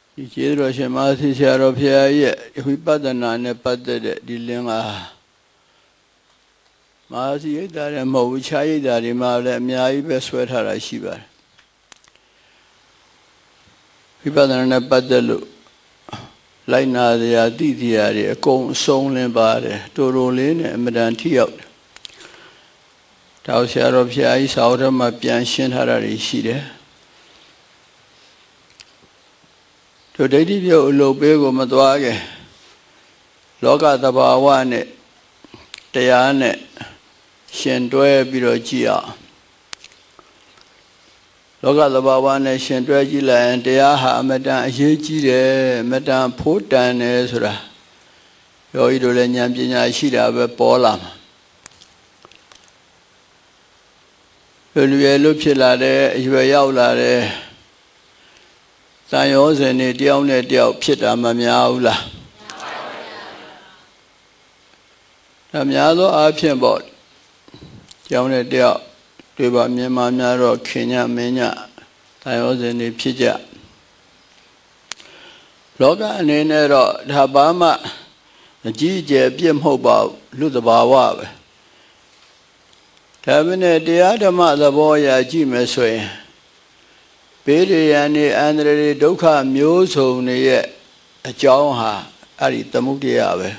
ဒီကျေးဇူးတော်ရှင်မဟာသီဆရာတော်ဘုရားရဲ့ဝိပဿနာနဲ့ပတ်သက်တဲ့ဒီလင်းကမဟာစီရိတ်တာနဲ့မဟုတ်ဘူးခြားရိတ်တာတွေမှာလည်းအများကြီးပဲဆွဲထားတာရှိပါတယ်ဝိပဿနာနဲ့ပတ်သက်လို့လိုက်နာစရာသိစရာတွေအကုန်အစုံလင်ပါတယ်တော်တော်လေးနဲ့အမတန်ထိရောက်တယ်တောက်ဆရာတော်ဘုရားကြီးစာအုပ်ထဲမှာပြန်ရှင်းထားတာတွေရှိတယ်တို့ဒိဋ္ဌိပြုတ်အလုပ်ပေးကိုမသွားခင်လောကသဘာဝနဲ့တရားနဲ့ရှင်တွဲပြီးတော့ကြည့်အောင်လောကသဘာဝနဲ့ရှင်တွဲကြည့်လိုက်ရင်တရားဟာအမတန်အရေးကြီးတယ်အမတန်ဖိုးတန်တယ်ဆိုတာယောဂီတို့လည်းဉာဏ်ပညာရှိတာပဲပေါ်လာမှာလူရလွတ်ဖြစ်လာတဲ့အရွယ်ရောက်လာတဲ့တန်ရောစဉ်တွေတယောက်နဲ့တယောက်ဖြစ်တာမများဘူးလားဒါများသောအားဖြင့်ပေါ့တယောက်နဲ့တယောက်တွေ့ပါမြင်မှများတော့ခင်ညမင်းညတန်ရောစဉ်တွေဖြစ်ကြလောကအနေနဲ့တော့ဒါဘာမှအကြီးအကျယ်ပြည့်မဟုတ်ပါဘူးလူသဘာဝပဲဒါပေမဲ့တရားဓမ္မသဘောအရကြည့်မယ်ဆိုရင်ဘေးရန်နေအန္တရာယ်ဒုက္ခမျိုးစုံတွေရဲ့အကြောင်းဟာအဲ့ဒီသမုဒိယပဲ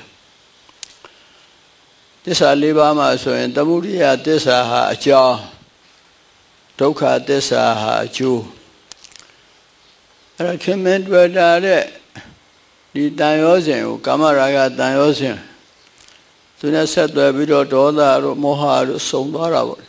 သစ္စာ၄ပါးမှာဆိုရင်သမုဒိယသစ္စာဟာအကြောင်းဒုက္ခသစ္စာဟာအကျိုးအဲ့ဒါခင်မင်းတွေ့တာတဲ့ဒီတန်ရောစဉ်ကိုကာမရာဂတန်ရောစဉ်သူနဲ့ဆက်သွယ်ပြီးတော့ဒေါသတို့မောဟတို့စုံသွားတာပေါ့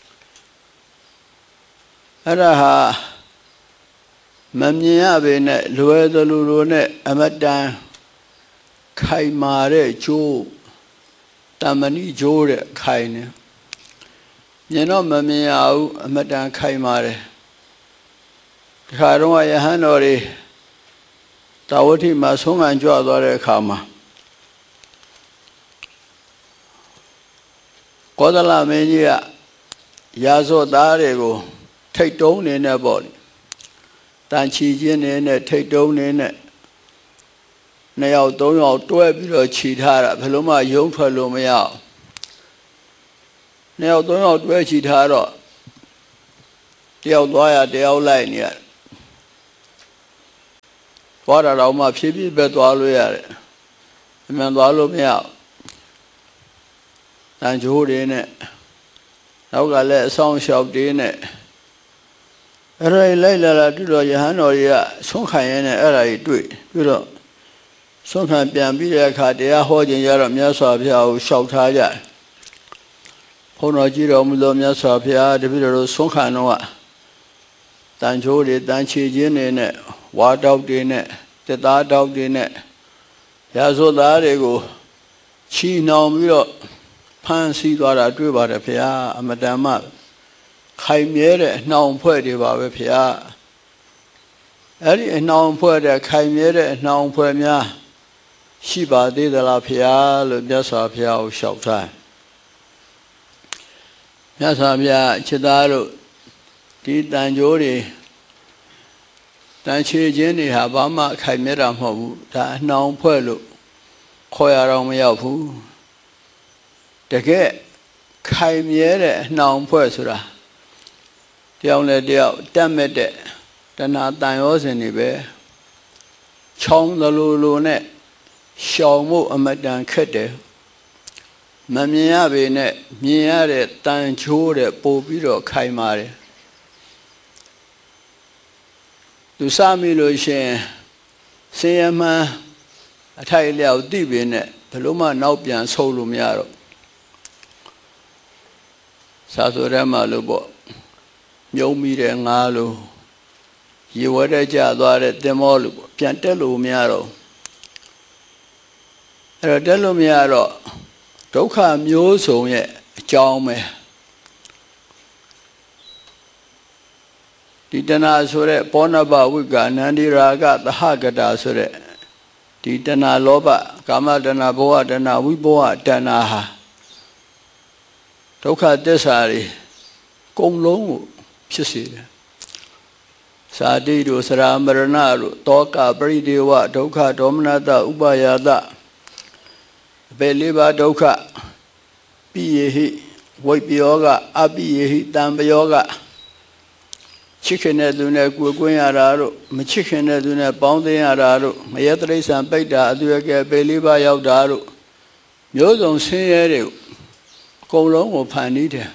အဲ့ဒါဟာမမြင်ရပေနဲ့လွယ်သလိုလိုနဲ့အမတန်ခိုင်မာတဲ့ကျိုးတမဏိကျိုးတဲ့ခိုင်နေမြင်တော့မမြင်ရဘူးအမတန်ခိုင်မာတယ်ဒီခါတော့ယဟန်တော်တွေတာဝတိမှာဆုံးခံကြွသွားတဲ့အခါမှာကောသလမင်းကြီးကရာဇောသားတွေကိုထိတ်တုံးနေနဲ့ပေါ့တန်ချီခြင်းနဲ့ထိတ်တုံးနေနဲ့2ယောက်3ယောက်တွဲပြီးတော့ခြိထားတာဘယ်လိုမှယုံထွက်လို့မရအောင်2ယောက်3ယောက်တွဲခြိထားတော့တယောက်သွားရတယောက်လိုက်နေရတယ်သွားတာတော့မှဖြည်းဖြည်းပဲသွားလို့ရတယ်အမှန်သွားလို့မရအောင်တန်ကြိုးတွေနဲ့နောက်ကလည်းအဆောင်လျှောက်တွေနဲ့အဲ့ဒါလိုက်လာတွေ့တော့ယဟန်တော်ကြီးကဆုံးခံရတဲ့အဲ့ဒါကြီးတွေ့ပြီးတော့ဆုံးခံပြန်ပြီးတဲ့အခါတရားဟောခြင်းရတော့မြတ်စွာဘုရားကိုလျှောက်ထားကြတယ်ဘုန်းတော်ကြီးတော်မူသောမြတ်စွာဘုရားတပည့်တော်ဆုံးခံတော့တန်ချိုးတွေတန်ချီခြင်းတွေနဲ့ဝါတောက်တွေနဲ့တက်သားတောက်တွေနဲ့ရာဇဝသားတွေကိုချီနှောင်ပြီးတော့ဖမ်းဆီးသွားတာတွေ့ပါတယ်ဘုရားအမတန်မှခိုင်မြဲတဲ့အနှောင်ဖွဲ့တွေပါပဲဘုရားအဲ့ဒီအနှောင်ဖွဲ့တဲ့ခိုင်မြဲတဲ့အနှောင်ဖွဲ့များရှိပါသေးသလားဘုရားလို့မြတ်စွာဘုရားကိုလျှောက်ထားမြတ်စွာဘုရားခြေသားတို့ဒီတန်ကြိုးတွေတန်ချေခြင်းတွေဟာဘာမှခိုင်မြဲတာမဟုတ်ဘူးဒါအနှောင်ဖွဲ့လို့ခေါ်ရတော့မရောက်ဘူးတကယ်ခိုင်မြဲတဲ့အနှောင်ဖွဲ့ဆိုတာတယောက်နဲ့တယောက်တက်မဲ့တဲ့တဏှာတန်ရောစဉ်တွေပဲချောင်းသလိုလိုနဲ့ရှောင်မှုအမတန်ခက်တယ်မမြင်ရပေနဲ့မြင်ရတဲ့တန်ချိုးတဲ့ပို့ပြီးတော့ခိုင်မာတယ်သူစမိလို့ရှိရင်ဆင်းရဲမှန်းအထိုက်အလျောက်သိပေနဲ့ဘယ်လို့မှနောက်ပြန်ဆုပ်လို့မရတော့စာဆိုထဲမှာလို့ပေါ့မြုံမိတဲ့ငါလို့ရေဝဲတဲ့ကြသွားတဲ့သင်္ဘောလို့ပေါ့ပြန်တက်လို့မရတော့အဲ့တော့တက်လို့မရတော့ဒုက္ခမျိုးစုံရဲ့အကြောင်းပဲဒီတဏှာဆိုတဲ့ပောနဘဝိကနန္ဒီရာဂသဟကတာဆိုတဲ့ဒီတဏှာလောဘကာမတဏှာဘောဟတဏှာဝိဘောဟတဏှာဟာဒုက္ခသစ္စာတွေကုန်လုံးကိုဖြစ်စေတယ်စာတိတို့စရာမရဏတို့တောကပရိဒေဝဒုက္ခဒေါမနတဥပယာတအပေလေးပါဒုက္ခပိယေဟိဝိပယောကအပိယေဟိတံပယောကချစ်ခင်တဲ့သူနဲ့ကိုယ်ကွင်းရတာတို့မချစ်ခင်တဲ့သူနဲ့ပေါင်းသင်းရတာတို့မယတိရစ္ဆာန်ပိတ်တာအသွေးကဲပေလေးပါရောက်တာတို့မျိုးစုံဆင်းရဲတွေအကုန်လုံးကိုဖန်တီးတယ်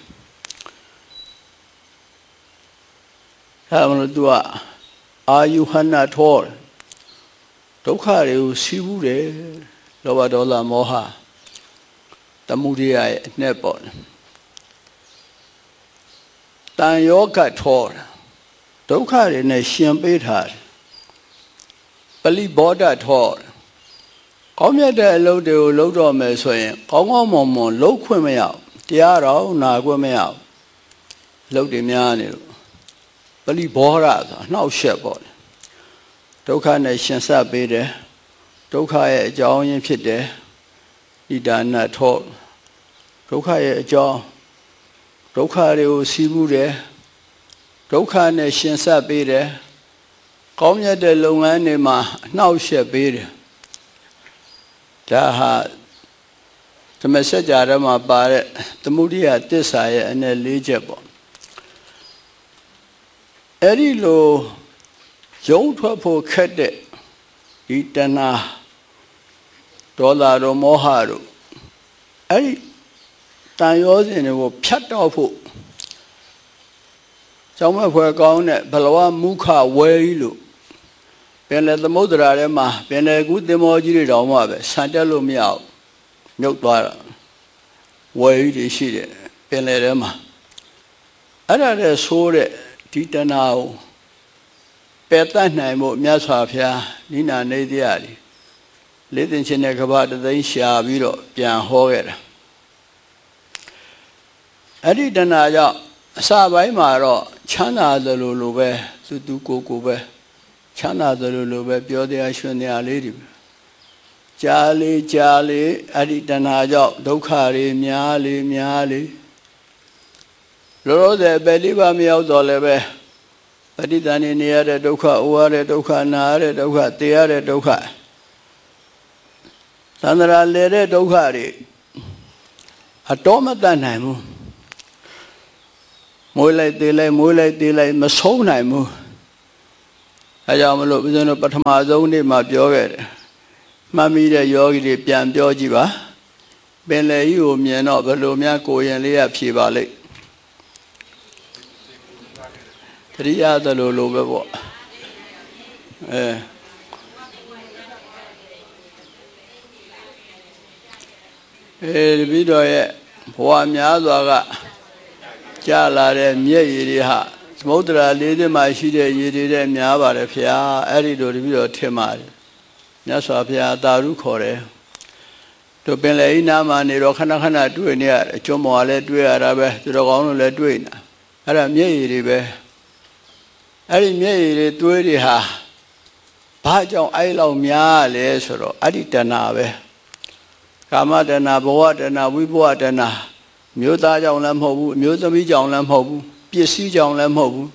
အဲမလို့သူကအာယုဟနာထောဒုက္ခတွေကိုစီးဘူးတယ်လောဘဒေါသမောဟတမှုရိယရဲ့အနဲ့ပေါ့တန်ယောဂထောဒုက္ခတွေနဲ့ရှင်ပေးထားတယ်ပလိဘောဓထောကောင်းမြတ်တဲ့အလုပ်တွေကိုလုပ်တော့မယ်ဆိုရင်ကောင်းကောင်းမွန်မွန်လုပ်ခွင့်မရဘူးတရားတော်နာခွင့်မရဘူးလုပ်တွေများနေလို့ပလိဘောဓဆိုနှောက်ယှက်ပေါ့ဒုက္ခနဲ့ရှင်ဆက်ပေးတယ်ဒုက္ခရဲ့အကြောင်းရင်းဖြစ်တယ်ဣဒာနထောဒုက္ခရဲ့အကြောင်းဒုက္ခတွေကိုစီးပူးတယ်ဒုက္ခနဲ့ရှင်ဆက်ပေးတယ်ကောင်းမြတ်တဲ့လုပ်ငန်းတွေမှာအနှောက်အယှက်ပေးတယ်ဒါဟာသမစကြာရမှာပါတဲ့သမုဒိယသစ္စာရဲ့အ내၄ချက်ပေါ့အဲ့ဒီလိုရုံးထွက်ဖို့ခက်တဲ့ဒီတဏှာဒေါသတို့မောဟတို့အဲ့ဒီတန်ရောစဉ်တွေကိုဖြတ်တောက်ဖို့ကျောင်းမဲ့ဖွယ်ကောင်းတဲ့ဘလဝမုခဝဲကြီးလို့ပင်လေသမုဒ္ဒရာထဲမှာပင်လေကူးသင်္ဘောကြီးတွေတောင်မှပဲဆန်တက်လို့မရဘူးမြုပ်သွားတာဝဲကြီးတွေရှိတယ်ပင်လေထဲမှာအဲ့ဒါနဲ့ဆိုးတဲ့ဒီတဏှာကိုပယ်တတ်နိုင်ဖို့မြတ်စွာဘုရားနိနာနေတရားလေးသိင်ချင်းတဲ့ကဘာတသိန်းရှာပြီးတော့ပြန်ဟောခဲ့တာအဲ့ဒီတဏှာကြောင့်အစပိုင်းမှာတော့ချမ်းသာသလိုပဲသူကိုပဲချမ်းသာသလိုပဲပြောတရားရှင်တရားလေးတွေကြားလေအဲ့ဒီတဏှာကြောင့်ဒုက္ခတွေများလေလောလောဆယ်ပဲလေးပါမရောက်တော့လည်းပဲပဋိသန္ဓေနေရတဲ့ဒုက္ခအိုရတဲ့ဒုက္ခနာရတဲ့ဒုက္ခသေရတဲ့ဒုက္ခသန္တရာလေတဲ့ဒုက္ခတွေအတော်မတတ်နိုင်ဘူးမွေးလိုက်သေးလိုက်မဆုံးနိုင်ဘူးအဲကြောင့်မလို့ဦးဇင်းတို့ပထမဆုံးနေ့မှာပြောခဲ့တယ်မှတ်မိတဲ့ယောဂီတွေပြန်ပြောကြည့်ပါပင်လေကြီးကိုမြင်တော့ဘယ်လိုများကိုရင်လေးရဖြေပါလိမ့်တတိယသလိုပဲပေါ့ဒီပြီးတော့ရဲ့ဘဝများစွာကကြာလာတဲ့မြက်ရည်တွေဟာသမုဒ္ဒရာလေးတွေမှာရှိတဲ့ရည်တွေတဲ့များပါတယ်ဖေဟာအဲ့ဒီလိုတပြီးတော့ထင်ပါတယ်မြတ်စွာဘုရားတာရုခေါ်တယ်တို့ပင်လေဤနာမှာနေတော့ခဏတွေ့နေရတယ်အကျွမ်းမော်လည်းတွေ့ရတာပဲသူတော်ကောင်းတို့လည်းတွေ့နေတာအဲ့ဒါမြက်ရည်တွေပဲအဲ့ဒီမျက်ရည်တွေသွေးတွေဟာဘာကြောင့်အဲ့လောက်များလဲဆိုတော့အဲ့ဒီတဏှာပဲကာမတဏှာဘဝတဏှာဝိဘဝတဏှာမျိုးသားကြောင့်လည်းမဟုတ်ဘူးအမျိုးသမီးကြောင့်လည်းမဟုတ်ဘူးပစ္စည်းကြောင့်လည်းမဟုတ်ဘူး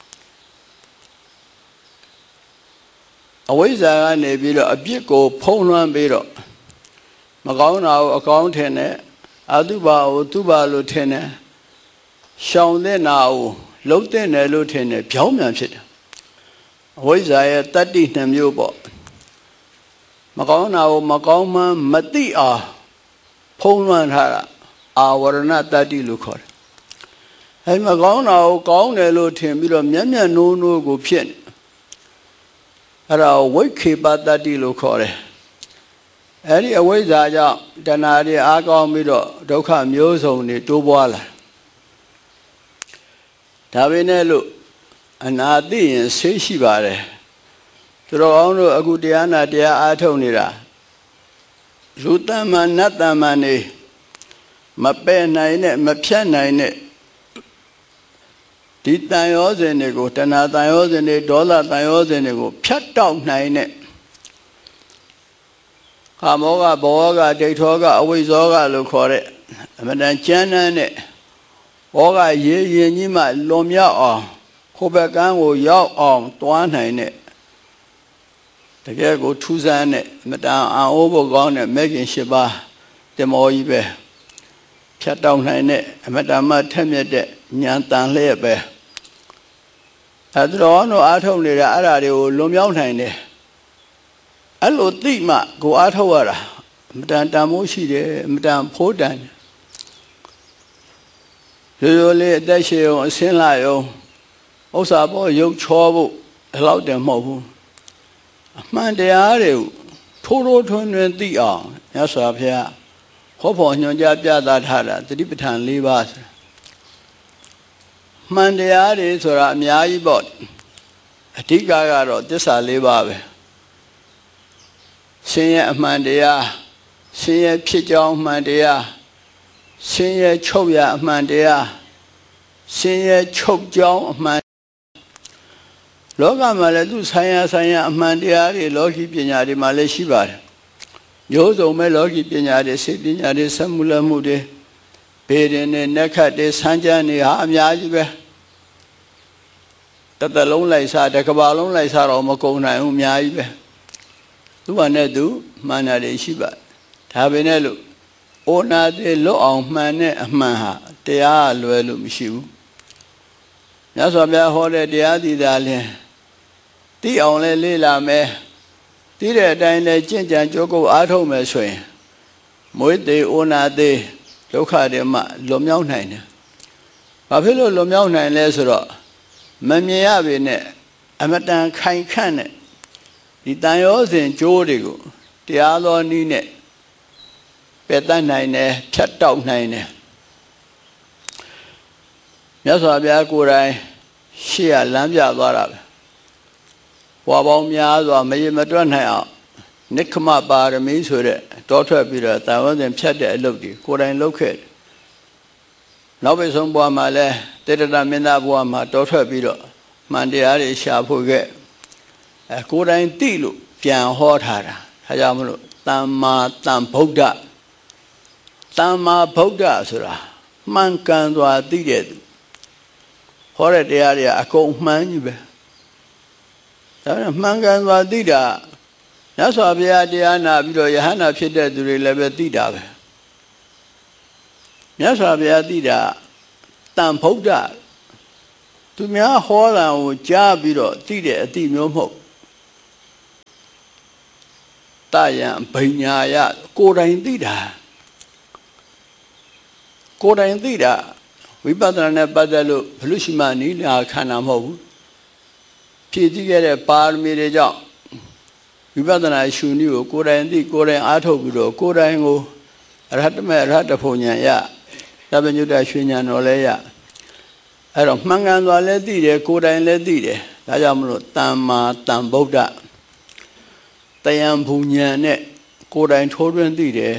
အဝိဇ္ဇာကနေပြီးတော့အပြစ်ကိုဖုံးလွှမ်းပြီးတော့မကောင်းတာကိုအကောင်းထင်တယ်အတုပါကိုတုပါလို့ထင်တယ်ရှောင်တဲ့နာကိုလုံးတဲ့နယ်လို့ထင်တယ်ပြောင်းပြန်ဖြစ်တယ်အဝိဇ္ဇာရဲ့တတ္တိနှစ်မျိုးပေါ့မကောင်းတာကိုမကောင်းမှန်းမသိအောင်ဖုံးလွှမ်းထားတာအာဝရဏတတ္တိလို့ခေါ်တယ်အဲမကောင်းတာကိုကောင်းတယ်လို့ထင်ပြီးတော့မျက်နိုးကိုဖြစ်နေအဲ့ဒါဝိခေပတတ္တိလို့ခေါ်တယ်အဲ့ဒီအဝိဇ္ဇာကြောင့်တဏှာတွေအားကောင်းပြီးတော့ဒုက္ခမျိုးစုံတွေတိုးပွားလာဒါပဲနဲ့လို့အနာသိရင်ဆေးရှိပါတယ်သူတော်ကောင်းတို့အခုတရားနာတရားအားထုတ်နေတာလူတမ္မာနတ်တမ္မာနေမပယ်နိုင်နဲ့မဖြတ်နိုင်နဲ့ဒီတန်ရောစဉ်တွေကိုတဏှာတန်ရောစဉ်တွေဒေါသတန်ရောစဉ်တွေကိုဖြတ်တောက်နိုင်နဲ့ကာမောကဘောကဒိဋ္ဌောကအဝိဇ္ဇောကလို့ခေါ်တဲ့အမှန်တန်ကျမ်းမ်းတဲ့ဘောကရေရင်ကြီးမှလွန်မြောက်အောင်ဟိုဘက်ကန်းကိုရောက်အောင်တွားနိုင်တဲ့တကယ်ကိုထူးဆန်းတဲ့အမတန်အံ့ဩဖို့ကောင်းတဲ့မဲခင်၈ပါးတင်မောကြီးပဲဖြတ်တောက်နိုင်တဲ့အမတန်မှထက်မြက်တဲ့ဉာဏ်တန်လျက်ပဲအဲဒါတော့အားထုတ်နေတာအဲ့ဒါတွေကိုလွန်မြောက်နိုင်တယ်အဲ့လိုသိမှကိုအားထုတ်ရတာအမတန်တန်မိုးရှိတယ်အမတန်ဖိုးတန်ရိုးရိုးလေးအသက်ရှင်အောင်အစင်းလာအောင်ဥစ္စာပေါ်ရုပ်ချောဖို့အဲ့လောက်တည်းမဟုတ်ဘူးအမှန်တရားတွေကိုထိုးထိုးထွန်းထွန်းသိအောင်မြတ်စွာဘုရားဟောဖို့ညွှန်ကြားပြသထားတာတတိပဋ္ဌာန်၄ပါးဆိုတာမှန်တရားတွေဆိုတာအများကြီးပေါ့အဓိကကတော့သစ္စာ၄ပါးပဲရှင်ရဲ့အမှန်တရားရှင်ရဲ့ဖြစ်ကြောင်းအမှန်တရားရှင်ရဲ့ချုပ်ရအမှန်တရားရှင်ရဲ့ချုပ်ကြောင်းအမှန်လောကမှာလည်းသူဆိုင်ရာအမှန်တရားတွေလောကီပညာတွေမှာလည်းရှိပါတယ်မျိုးစုံပဲလောကီပညာတွေစေပညာတွေဆက်မှုလက်မှုတွေဘေးရင်နဲ့နက်ခတ်တွေဆန်းကျမ်းတွေဟာအများကြီးပဲတသက်လုံးလိုက်စားတစ်ကမ္ဘာလုံးလိုက်စားတော့မကုန်နိုင်ဘူးအများကြီးပဲသူကနဲ့သူမှန်တာတွေရှိပါဒါပဲနဲ့လို့အိုနာသေးလွတ်အောင်မှန်တဲ့အမှန်ဟာတရားလွယ်လို့မရှိဘူးမြတ်စွာဘုရားဟောတဲ့တရားသီတာလင်းသိအောင်လဲလေ့လာမယ်သိတဲ့အတိုင်းလဲကျင့်ကြံကြိုးကုပ်အားထုတ်မယ်ဆိုရင်မွေးသေးအိုနာသေးဒုက္ခတွေမှလွန်မြောက်နိုင်တယ်ဘာဖြစ်လို့လွန်မြောက်နိုင်လဲဆိုတော့မမြင်ရပေနဲ့အမတန်ခိုင်ခန့်တဲ့ဒီတန်ရောစဉ်ကြိုးတွေကိုတရားတော်နည်းနဲ့ပယ်တတ်နိုင်တယ်ဖြတ်တောက်နိုင်တယ်မြတ်စွာဘုရားကိုယ်တိုင်ရှေ့ကလမ်းပြသွားတာပဲဘွားပေါင်းများစွာမရေမတွက်နိုင်အောင်နိက္ခမပါရမီဆိုတဲ့တောထွက်ပြီးတော့တန်ရောစဉ်ဖြတ်တဲ့အလုပ်တွေကိုယ်တိုင်လုပ်ခဲ့တယ်နောက်ပိတ်ဆုံးဘွားမှာလဲတေတ္တမင်းသားဘွားမှာတောထွက်ပြီးတော့မှန်တရားတွေရှာဖို့ခဲ့ကိုယ်တိုင်သိလို့ပြန်ဟောထားတာဒါကြောင့်မလို့သမ္မာသမ္ဗုဒ္ဓသမ္မာဗုဒ္ဓဆိုတာမှန်ကန်စွာသိတဲ့သူဟောတဲ့တရားတွေအကုန်မှန်ကြီးပဲဒါပေမဲ့မှန်ကန်စွာသိတာမြတ်စွာဘုရားတရားနာပြီးတော့ယဟန္တာဖြစ်တဲ့သူတွေလည်းပဲသိတာပဲမြတ်စွာဘုရားသိတာတန်ဗုဒ္ဓသူများဟောတာကိုကြားပြီးတော့သိတဲ့အသိမျိုးမဟုတ်တယံဘိညာယကိုယ်တိုင်သိတာကိုယ်တိုင်သိတာဝိပဿနာနဲ့ပတ်သက်လို့ဘလို့ရှိမှနီးလာခန္ဓာမဟုတ်ဘူးဖြည့်ဆည်းခဲ့တဲ့ပါရမီတွေကြောင့်ဝိပဿနာရှုနည်းကိုကိုယ်တိုင်သိကိုယ်တိုင်အားထုတ်ပြီးတော့ကိုယ်တိုင်ကိုအရဟတမေအရဟတဖို့ဉာဏ်ရသဗ္ဗညုတရွှေဉာဏ်တော်လည်းရအဲ့တော့မှန်ကန်စွာလည်းသိတယ်ကိုယ်တိုင်လည်းသိတယ်ဒါကြောင့်မလို့သမ္မာသမ္ဗုဒ္ဓတယံဘုံဉာဏ်နဲ့ကိုယ်တိုင်ထိုးထွင်းသိတယ်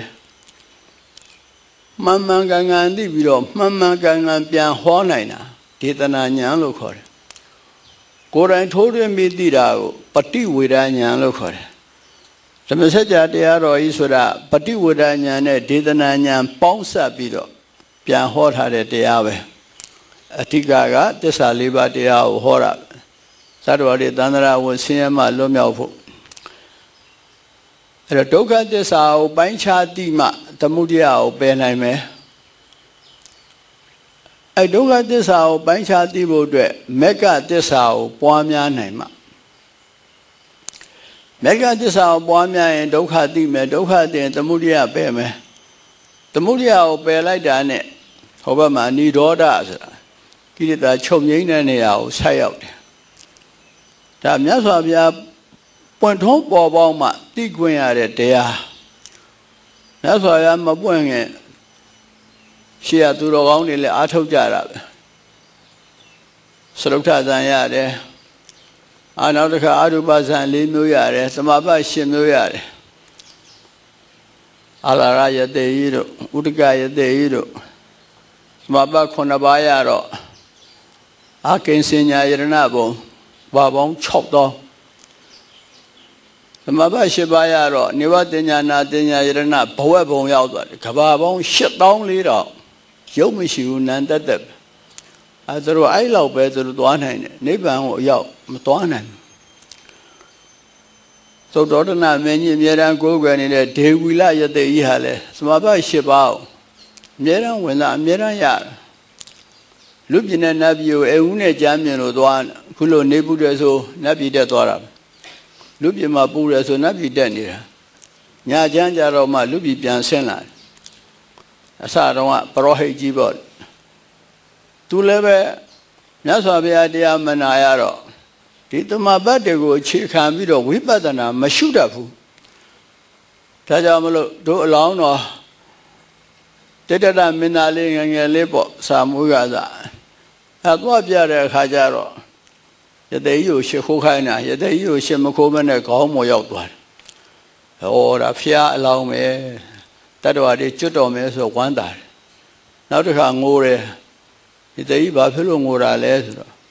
မှန်မှန်ကန်ကန်သိပြီးတော့မှန်မှန်ကန်ကန်ပြန်ဟောနိုင်တာဒေသနာဉာဏ်လို့ခေါ်တယ်ကိုယ်တိုင်ထိုးထွင်းပြီးသိတာကိုပฏิဝေဒဉာဏ်လို့ခေါ်တယ်ဓမ္မစကြာတရားတော်ကြီးဆိုတာပฏิဝေဒဉာဏ်နဲ့ဒေသနာဉာဏ်ပေါင်းစပ်ပြီးတော့ပြန်ဟောထားတဲ့တရားပဲအဓိကကသစ္စာ၄ပါးတရားကိုဟောတာသတ္တဝါတွေသန္တရာဝင်ဆင်းရဲမှလွတ်မြောက်ဖို့အဲ့တော့ဒုက္ခသစ္စာကိုပိုင်းခြားသိမှသမုဒယကိုပယ်နိုင်မယ်အဲ့ဒုက္ခသစ္စာကိုပိုင်းခြားသိဖို့အတွက်မေဃသစ္စာကိုပွားများနိုင်မှမေဃသစ္စာကိုပွားများရင်ဒုက္ခသိမယ်ဒုက္ခသိရင်သမုဒယပယ်မယ်သမုဒယကိုပယ်လိုက်တာနဲ့ဟောဘက်မှာနိရောဓဆိုတာကိလေသာချုပ်ငြိမ်းတဲ့နေရာကိုဆက်ရောက်တယ်ဒါမြတ်စွာဘုရားပွင့်ထုံးပေါ်ပေါင်းမှသိခွင့်ရတဲ့တရားမြတ်စွာဘုရားမပွင့်ခင်ရှေ့ကသူတော်ကောင်းတွေလည်းအားထုတ်ကြတာပဲသရုပ်ထဇံရတယ်နောက်တစ်ခါအရူပဇံ၄မျိုးရတယ်သမဘ၈မျိုးရတယ်အလာရယတေဤတို့ဥဒကယတေဤတို့သမဘ9ပါးရတော့အကိဉ္စညာယရဏဘုံဘာပေါင်း6သောသမဘ၈ပါးရတော့နိဝတညာနာတညာယရဏဘဝဘုံရောက်သွားတယ်ကဘာပေါင်း8400ရုပ်မရှိဘူးနံတက်တက်သူတို့အဲ့လောက်ပဲသူတို့သွားနိုင်တယ်နိဗ္ဗာန်ကိုအရောက်မသွားနိုင်ဘူးသုတ္တရဏမင်းကြီးအမြဲတမ်းကိုးကွယ်နေတဲ့ဒေဝီလယသိကြီးဟာလဲသမာပတ်၈ပါးအမြဲတမ်းဝင်တာအမြဲတမ်းရတယ်လူပြင်းတဲ့နတ်ပြည်ကိုအဦးနဲ့ကြမ်းမြင်လို့သွားခုလိုနေပူတယ်ဆိုနတ်ပြည်တက်သွားတာလူပြင်းမှာပူတယ်ဆိုနတ်ပြည်တက်နေတာညချမ်းကြတော့မှလူပြည်ပြန်ဆင်းလာတယ်အစတုန်းကပရောဟိတ်ကြီးပေါ့သူလည်းပဲမြတ်စွာဘုရားတရားမနာရတော့ဒီတမပတ်တွေကိုအခြေခံပြီးတော့ဝိပဿနာမရှုတတ်ဘူးဒါကြောင့်မလို့တို့အလောင်းတော်တိတ္တမင်းသားလေးငယ်ငယ်လေးပေါ့စာမိုးရသာသွားပြတဲ့အခါကျတော့ယသိကြီးကိုရှ िख ိုးခိုင်းတာယသိကြီးကိုရှ မခိုးမနဲ့ခေါင်းမော်ရောက်သွားတယ်ဟောဒါဖျားအလောင်းပဲတတ္တဝါတွေကျွတ်တော်မယ်ဆိုဝမ်းသာတယ်နောက်တစ်ခါငိုတယ်ယသိကြီးဘာဖြစ်လို့ငိုတာလဲဆိုတော့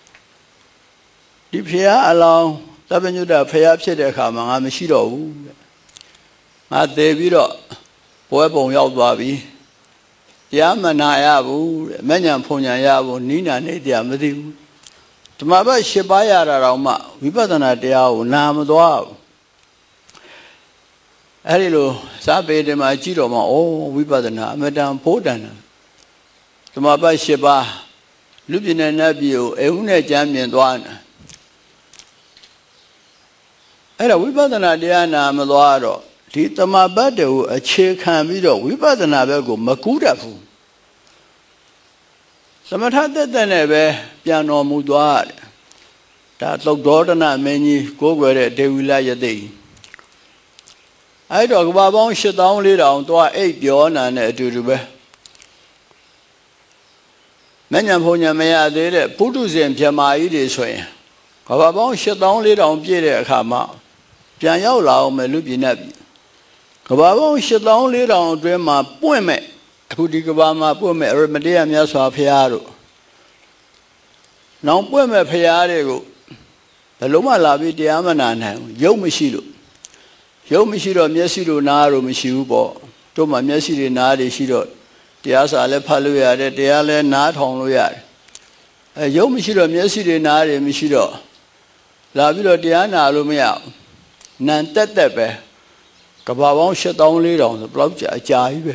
ဒီဖျားအလောင်းသဗ္ဗညုတဖျားဖြစ်တဲ့အခါမှာငါမရှိတော့ဘူးငါသေပြီးတော့ပွဲပုံရောက်သွားပြီတရားမနာရဘူးမဉ္ဇဉ်ဖုန်ဉဏ်ရဘူးနိနာနေတရားမသိဘူးဓမ္မဘတ်၈ပါးရတာတော့မှဝိပဿနာတရားကိုနာမသွားဘူးအဲ့ဒီလိုစာပေတွေမှာကြည့်တော့မှဩဝိပဿနာအမတန်ဖိုးတန်တယ်ဓမ္မဘတ်၈ပါးလူပြင်းတဲ့နတ်ပြည်ကိုအဦးနဲ့ကြမ်းမြင်သွားတယ်အဲ့ဒါဝိပဿနာတရားနာမသွားတော့ဒီတမပတ်တွေကိုအခြေခံပြီးတော့ဝိပဿနာဘက်ကိုမကူးတတ်ဘူးသမထတက်တဲ့နဲ့ပဲပြန်တော်မူသွားတယ်ဒါသုတ်တော်ဒနာမင်းကြီးကိုးကွယ်တဲ့ဒေဝီလယသိအဲ့တော့ကဘာပေါင်း8400သွားအိပ်ပြောနာနဲ့အတူတူပဲမဉ္ဇဉ်ဖုန်ဉဏ်မရသေးတဲ့ပုထုဇဉ်ဗြဟ္မာကြီးတွေဆိုရင်ကဘာပေါင်း8400ပြည့်တဲ့အခါမှာပြန်ရောက်လာအောင်မယ်လူပြည်နဲ့ပြည်ကဘာပေါင်း8400အတွင်းမှာပွင့်မဲ့အခုဒီကဘာမှာပွင့်မဲ့အရမတေယမြတ်စွာဘုရားတို့နောင်ပွင့်မဲ့ဘုရားတွေကိုဘယ်လုံးမှလာပြီးတရားမနာနိုင်ဘူးရုပ်မရှိလို့ရုပ်မရှိတော့မျက်စိတို့နားတို့မရှိဘူးပေါ့တို့မှမျက်စိတွေနားတွေရှိတော့တရားစာလည်းဖတ်လို့ရတယ်တရားလည်းနားထောင်လို့ရတယ်ရုပ်မရှိတော့မျက်စိတွေနားတွေမရှိတော့လာပြီးတော့တရားနာလို့မရဘူးနံတက်တက်ပဲကဘာပေါင်း8400ဆိုဘယ်လောက်ကြာအကြာကြီးပဲ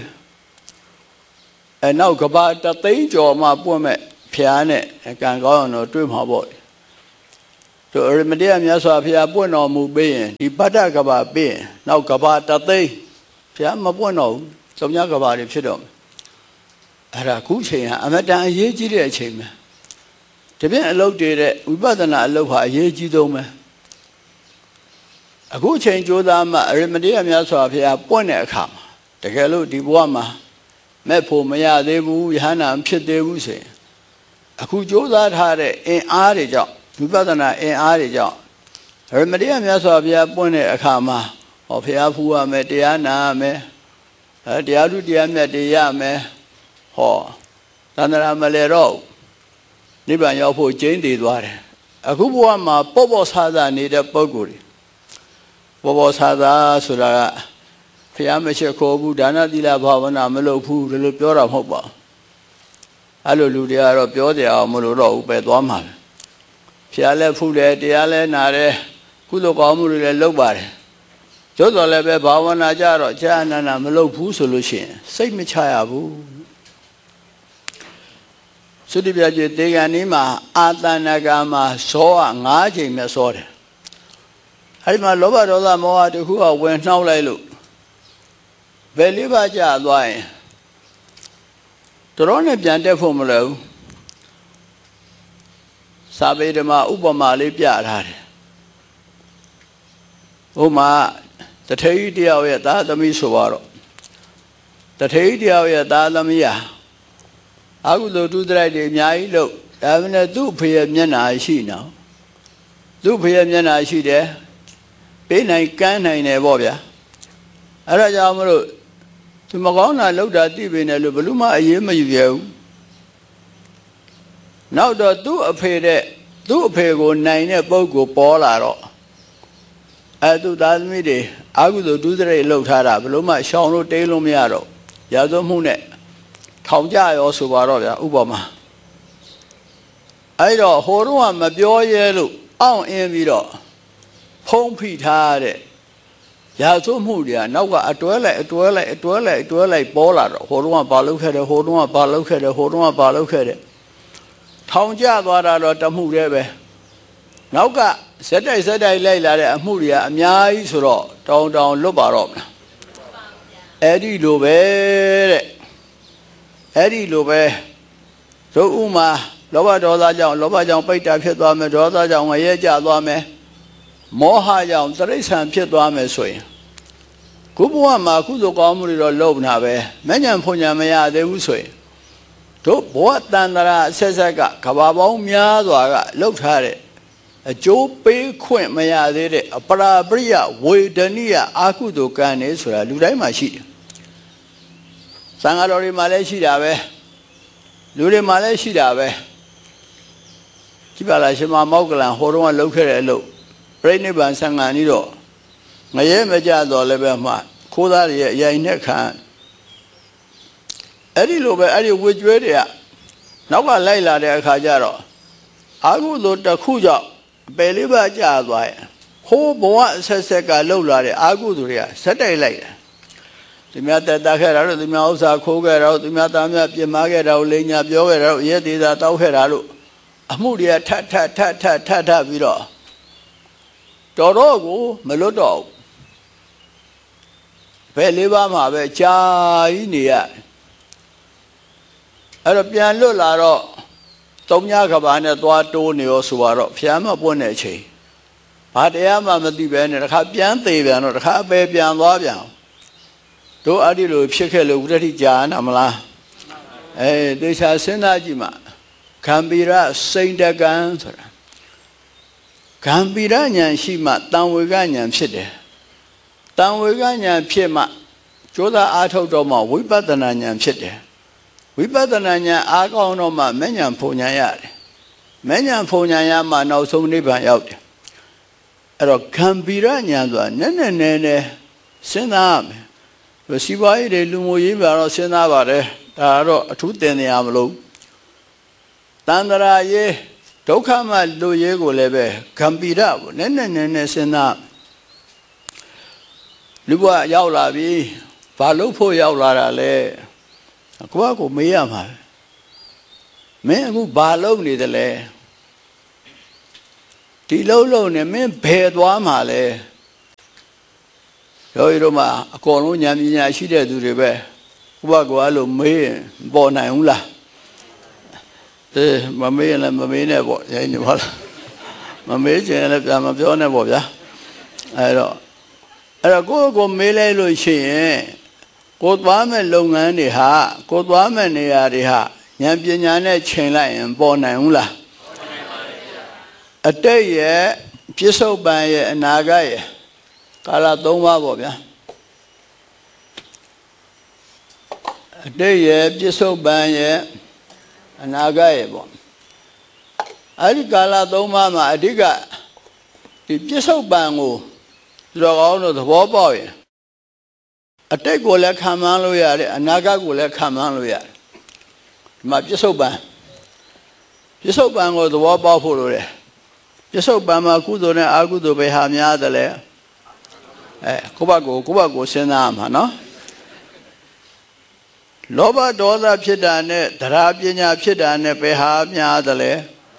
နောက်ကဘာတသိန်းကျော်မှပွင့်မဲ့ဖျားနဲ့ကံကောင်းအောင်တော့တွေ့မှာပေါ့တို့အရမတေယမြတ်စွာဘုရားပွင့်တော်မူပြီးရင်ဒီပတ္တကဘာပြီးရင်နောက်ကဘာတသိန်းဖျားမပွင့်တော့ဘူးသုံးညကဘာတွေဖြစ်တော့အဲ့ဒါခုချိန်ဟာအမတန်အရေးကြီးတဲ့အချိန်ပဲဒီပြင်အလုပ်တွေတဲ့ဝိပဿနာအလုပ်ဟာအရေးကြီးဆုံးပဲအခုချိန်ကြိုးစားမှအရမတေယမြတ်စွာဘုရားပွင့်တဲ့အခါမှာတကယ်လို့ဒီဘဝမှာမဲ့ဖို့မရသေးဘူးယဟန္တာမဖြစ်သေးဘူးဆိုရင်အခုကြိုးစားထားတဲ့အင်အားတွေကြောင့်ဝိပဿနာအင်အားတွေကြောင့်အရမတေယမြတ်စွာဘုရားပွင့်တဲ့အခါမှာဟောဘုရားဖူးရမယ်တရားနာရမယ်တရားဓုတရားမြတ်တွေရမယ်ဟောသန္တရာမလဲတော့နိဗ္ဗာန်ရောက်ဖို့ကျင်းတည်သွားတယ်အခုဘဝမှာပေါ့ပေါ့ဆာဆာနေတဲ့ပုဂ္ဂိုလ်တွေပေါ်ပေါ်ဆာဆာဆိုတာကဘုရားမရှိခိုးဘူးဒါနသီလဘာဝနာမလုပ်ဘူးဒီလိုပြောတာမဟုတ်ပါဘူးအဲ့လိုလူတွေကတော့ပြောကြအောင်မလို့တော့ဘူးပဲသွားမှာဘုရားလည်းဖူးတယ်တရားလည်းနာတယ်ကုသိုလ်ကောင်းမှုတွေလည်းလုပ်ပါတယ်ကျိုးတော်လည်းပဲဘာဝနာကြတော့ကြာအနန္ဒမလုပ်ဘူးဆိုလို့ရှိရင်စိတ်မချရဘူးသုတိပြကျေတေဂန်นี้မှာအာတဏကမှာဇောက9ချိန်မြတ်စောတယ်အဲ့ဒီမှာလောဘဒေါသမောဟတခုကဝင်နှောက်လိုက်လို့ဘယ်လေးပါးကြာသွားရင်တော်နဲ့ပြန်တက်ဖို့မလွယ်ဘူးစာပေဓမ္မဥပမာလေးပြထားတယ်ဥမာတထေကြီးတယောက်ရဲ့သားသမီးဆိုတော့တထေကြီးတယောက်ရဲ့သားသမီးဟာအကုသိုလ်ဒုစရိုက်တွေအများကြီးလုပ်ဒါပေမဲ့သူ့ဖေရဲ့မျက်နှာရှိနေအောင်သူ့ဖေရဲ့မျက်နှာရှိတယ်ပေးနိုင်ကမ်းနိုင်တယ်ပေါ့ဗျာအဲ့ဒါကြောင့်မလို့သူမကောင်းတာလုပ်တာသိပေနဲ့လို့ဘလို့မှအရေးမယူရဘူးနောက်တော့သူ့အဖေကိုနိုင်တဲ့ပုဂ္ဂိုလ်ပေါ်လာတော့သူ့သားသမီးတွေအကုသိုလ်ဒုစရိုက်လုပ်ထားတာဘလို့မှရှောင်လို့တိတ်လို့မရတော့ရာဇဝမှုနဲ့ထောင်ကြရောဆိုပါတော့ဗျာဥပမာအဲ့တော့ဟိုတော့မပြောရဲလို့အောင့်အင်းပြီးတော့ဖုံးဖိထားတဲ့ရာဇဝမှုတွေကနောက်ကအတွဲလိုက်ပေါ်လာတော့ဟိုတော့ဘာလုပ်ခဲ့တယ်ဟိုတော့ဘာလုပ်ခဲ့တယ်ဟိုတော့ဘာလုပ်ခဲ့တယ်ထောင်ကျသွားတာတော့တမှုတည်းပဲနောက်ကဇက်တိုက်လိုက်လာတဲ့အမှုတွေကအများကြီးဆိုတော့တောင်းလွတ်ပါတော့မလားအဲ့ဒီလိုပဲတဲ့အဲ့ဒီလိုပဲတို့ဥမာလောဘဒေါသကြောင့်လောဘကြောင့်ပိတ်တာဖြစ်သွားမယ်ဒေါသကြောင့်ငရဲကျသွားမယ်မောဟကြောင့်တိရစ္ဆာန်ဖြစ်သွားမယ်ဆိုရင်ခုဘဝမှာကုသိုလ်ကောင်းမှုတွေတော့လုပ်နာပဲမဉ္ဇဉ်ဖွညာမရသေးဘူးဆိုရင်တို့ဘဝတန်တရာအဆက်ဆက်ကကဘာပေါင်းများစွာကလှုပ်ထားတဲ့အကျိုးပေးခွင့်မရသေးတဲ့အပရာပရိယဝေဒနိယအာကုသိုလ်ကံနေဆိုတာလူတိုင်းမှာရှိတယ်သံဃာတော်တွေမှာလည်းရှိတာပဲလူတွေမှာလည်းရှိတာပဲကြည့်ပါလားရှင်မမောက္ကလန်ဟိုတုန်းကလှုပ်ခဲ့တဲ့အလုပ်ပြိဋိဘံဆံဃာကြီးတော့ငရဲမကြတော့လည်းပဲမှခိုးသားတွေရဲ့အရင်နဲ့ခံအဲ့ဒီလိုပဲအဲ့ဒီဝေကျွဲတွေကနောက်ကလိုက်လာတဲ့အခါကျတော့အာဟုသို့တစ်ခုကြောင့်ပယ်လေးပါးကြာသွားရင်ဟိုးဘဝအဆက်ဆက်ကလှုပ်လာတဲ့အာဟုသို့တွေကဇက်တိုက်လိုက်တယ်သူများတက်တာခဲ့တာတို့သူများဥစ္စာခိုးခဲ့တာတို့သူများသားများပြင်မာခဲ့တာတို့လိန်ညာပြောခဲ့တာတို့ရဲသေးတာတောက်ခဲ့တာတို့အမှုတွေကထပြီးတော့တော်ကိုမလွတ်တော့ဘယ်လေးပါးမှာပဲကြာကြီးနေရအဲ့တော့ပြန်လွတ်လာတော့သုံးညကဘာနဲ့သွားတိုးနေရောဆိုတော့ဖျားမပွင့်တဲ့အချိန်ဘာတရားမှမသိပဲနဲ့တခါပြန်သေးပြန်တော့တခါအပယ်ပြန်သွားပြန်တို့အဲ့ဒီလိုဖြစ်ခဲ့လို့ဝိတ္တိကြာနာမလားတေချာစဉ်းစားကြည့်မှခံပိရစိန်တကံဆိုတာခံပိရဉာဏ်ရှိမှတံဝေကဉာဏ်ဖြစ်တယ်တံဝေကဉာဏ်ဖြစ်မှကြိုးစားအားထုတ်တော့မှဝိပဿနာဉာဏ်ဖြစ်တယ်ဝိပဿနာဉာဏ်အားကောင်းတော့မှမဉဏ်ဖုန်ဉာဏ်ရတယ်မဉဏ်ဖုန်ဉာဏ်ရမှနောက်ဆုံးနိဗ္ဗာန်ရောက်တယ်အဲ့တော့ခံပိရဉာဏ်ဆိုတာနည်းနည်းစဉ်းစားရမယ်စီပွားရေးတွေလူမှုရေးမှာတော့စဉ်းစားပါတယ်ဒါကတော့အထူးတင်နေရမလို့တန္တရာရေးဒုက္ခမှလူရေးကိုလည်းပဲဂံပိရပေါ့နည်းနည်းစဉ်းစားလူဘဝရောက်လာပြီဘာလို့ဖို့ရောက်လာတာလဲကိုမေးရမှာမင်းအခုဘာလုပ်နေတယ်လဲဒီလုံးနဲ့မင်းဘယ်သွားမှာလဲရောရီတို့မှာအကုန်လုံးဉာဏ်ပညာရှိတဲ့သူတွေပဲကိုအဲ့လိုမေးရင်ပေါ်နိုင်ဘူးလားမမေးရင်လည်းမမေးနဲ့ပေါ့ရိုင်းနေပါလားမမေးချင်လည်းပြန်မပြောနဲ့ပေါ့ဗျာအဲ့တော့ကိုမေးလိုက်လို့ရှိရင်ကိုသွားမဲ့လုပ်ငန်းတွေဟာကိုသွားမဲ့နေရာတွေဟာဉာဏ်ပညာနဲ့ချိန်လိုက်ရင်ပေါ်နိုင်ဘူးလားပေါ်နိုင်ပါဘူးဗျာအတိတ်ရဲ့ပြစ္ဆုတ်ပံရဲ့အနာဂတ်ရဲ့ကာလ၃ပါးပေါ့ဗျာအတိတ်ရဲ့ပြစ္ဆုတ်ပံရဲ့အနာဂတ်ရဲ့ပေါ့အဲ့ဒီကာလ၃ပါးမှာအဓိကဒီပြစ္ဆုတ်ပံကိုသူတော်ကောင်းတို့သဘောပေါက်ရင်အတိတ်ကိုလည်းခံမှန်းလို့ရတယ်အနာဂတ်ကိုလည်းခံမှန်းလို့ရတယ်ဒီမှာပြစ္ဆုတ်ပံကိုသဘောပေါက်ဖို့လိုတယ်ပြစ္ဆုတ်ပံမှာကုသိုလ်နဲ့အကုသိုလ်ပဲဟာများတယ်လေကိုယ့်ဘက်ကိုစဉ်းစားမှာနော်လောဘဒေါသဖြစ်တာနဲ့တရားပညာဖြစ်တာနဲ့ပဲဟာများတယ်လေ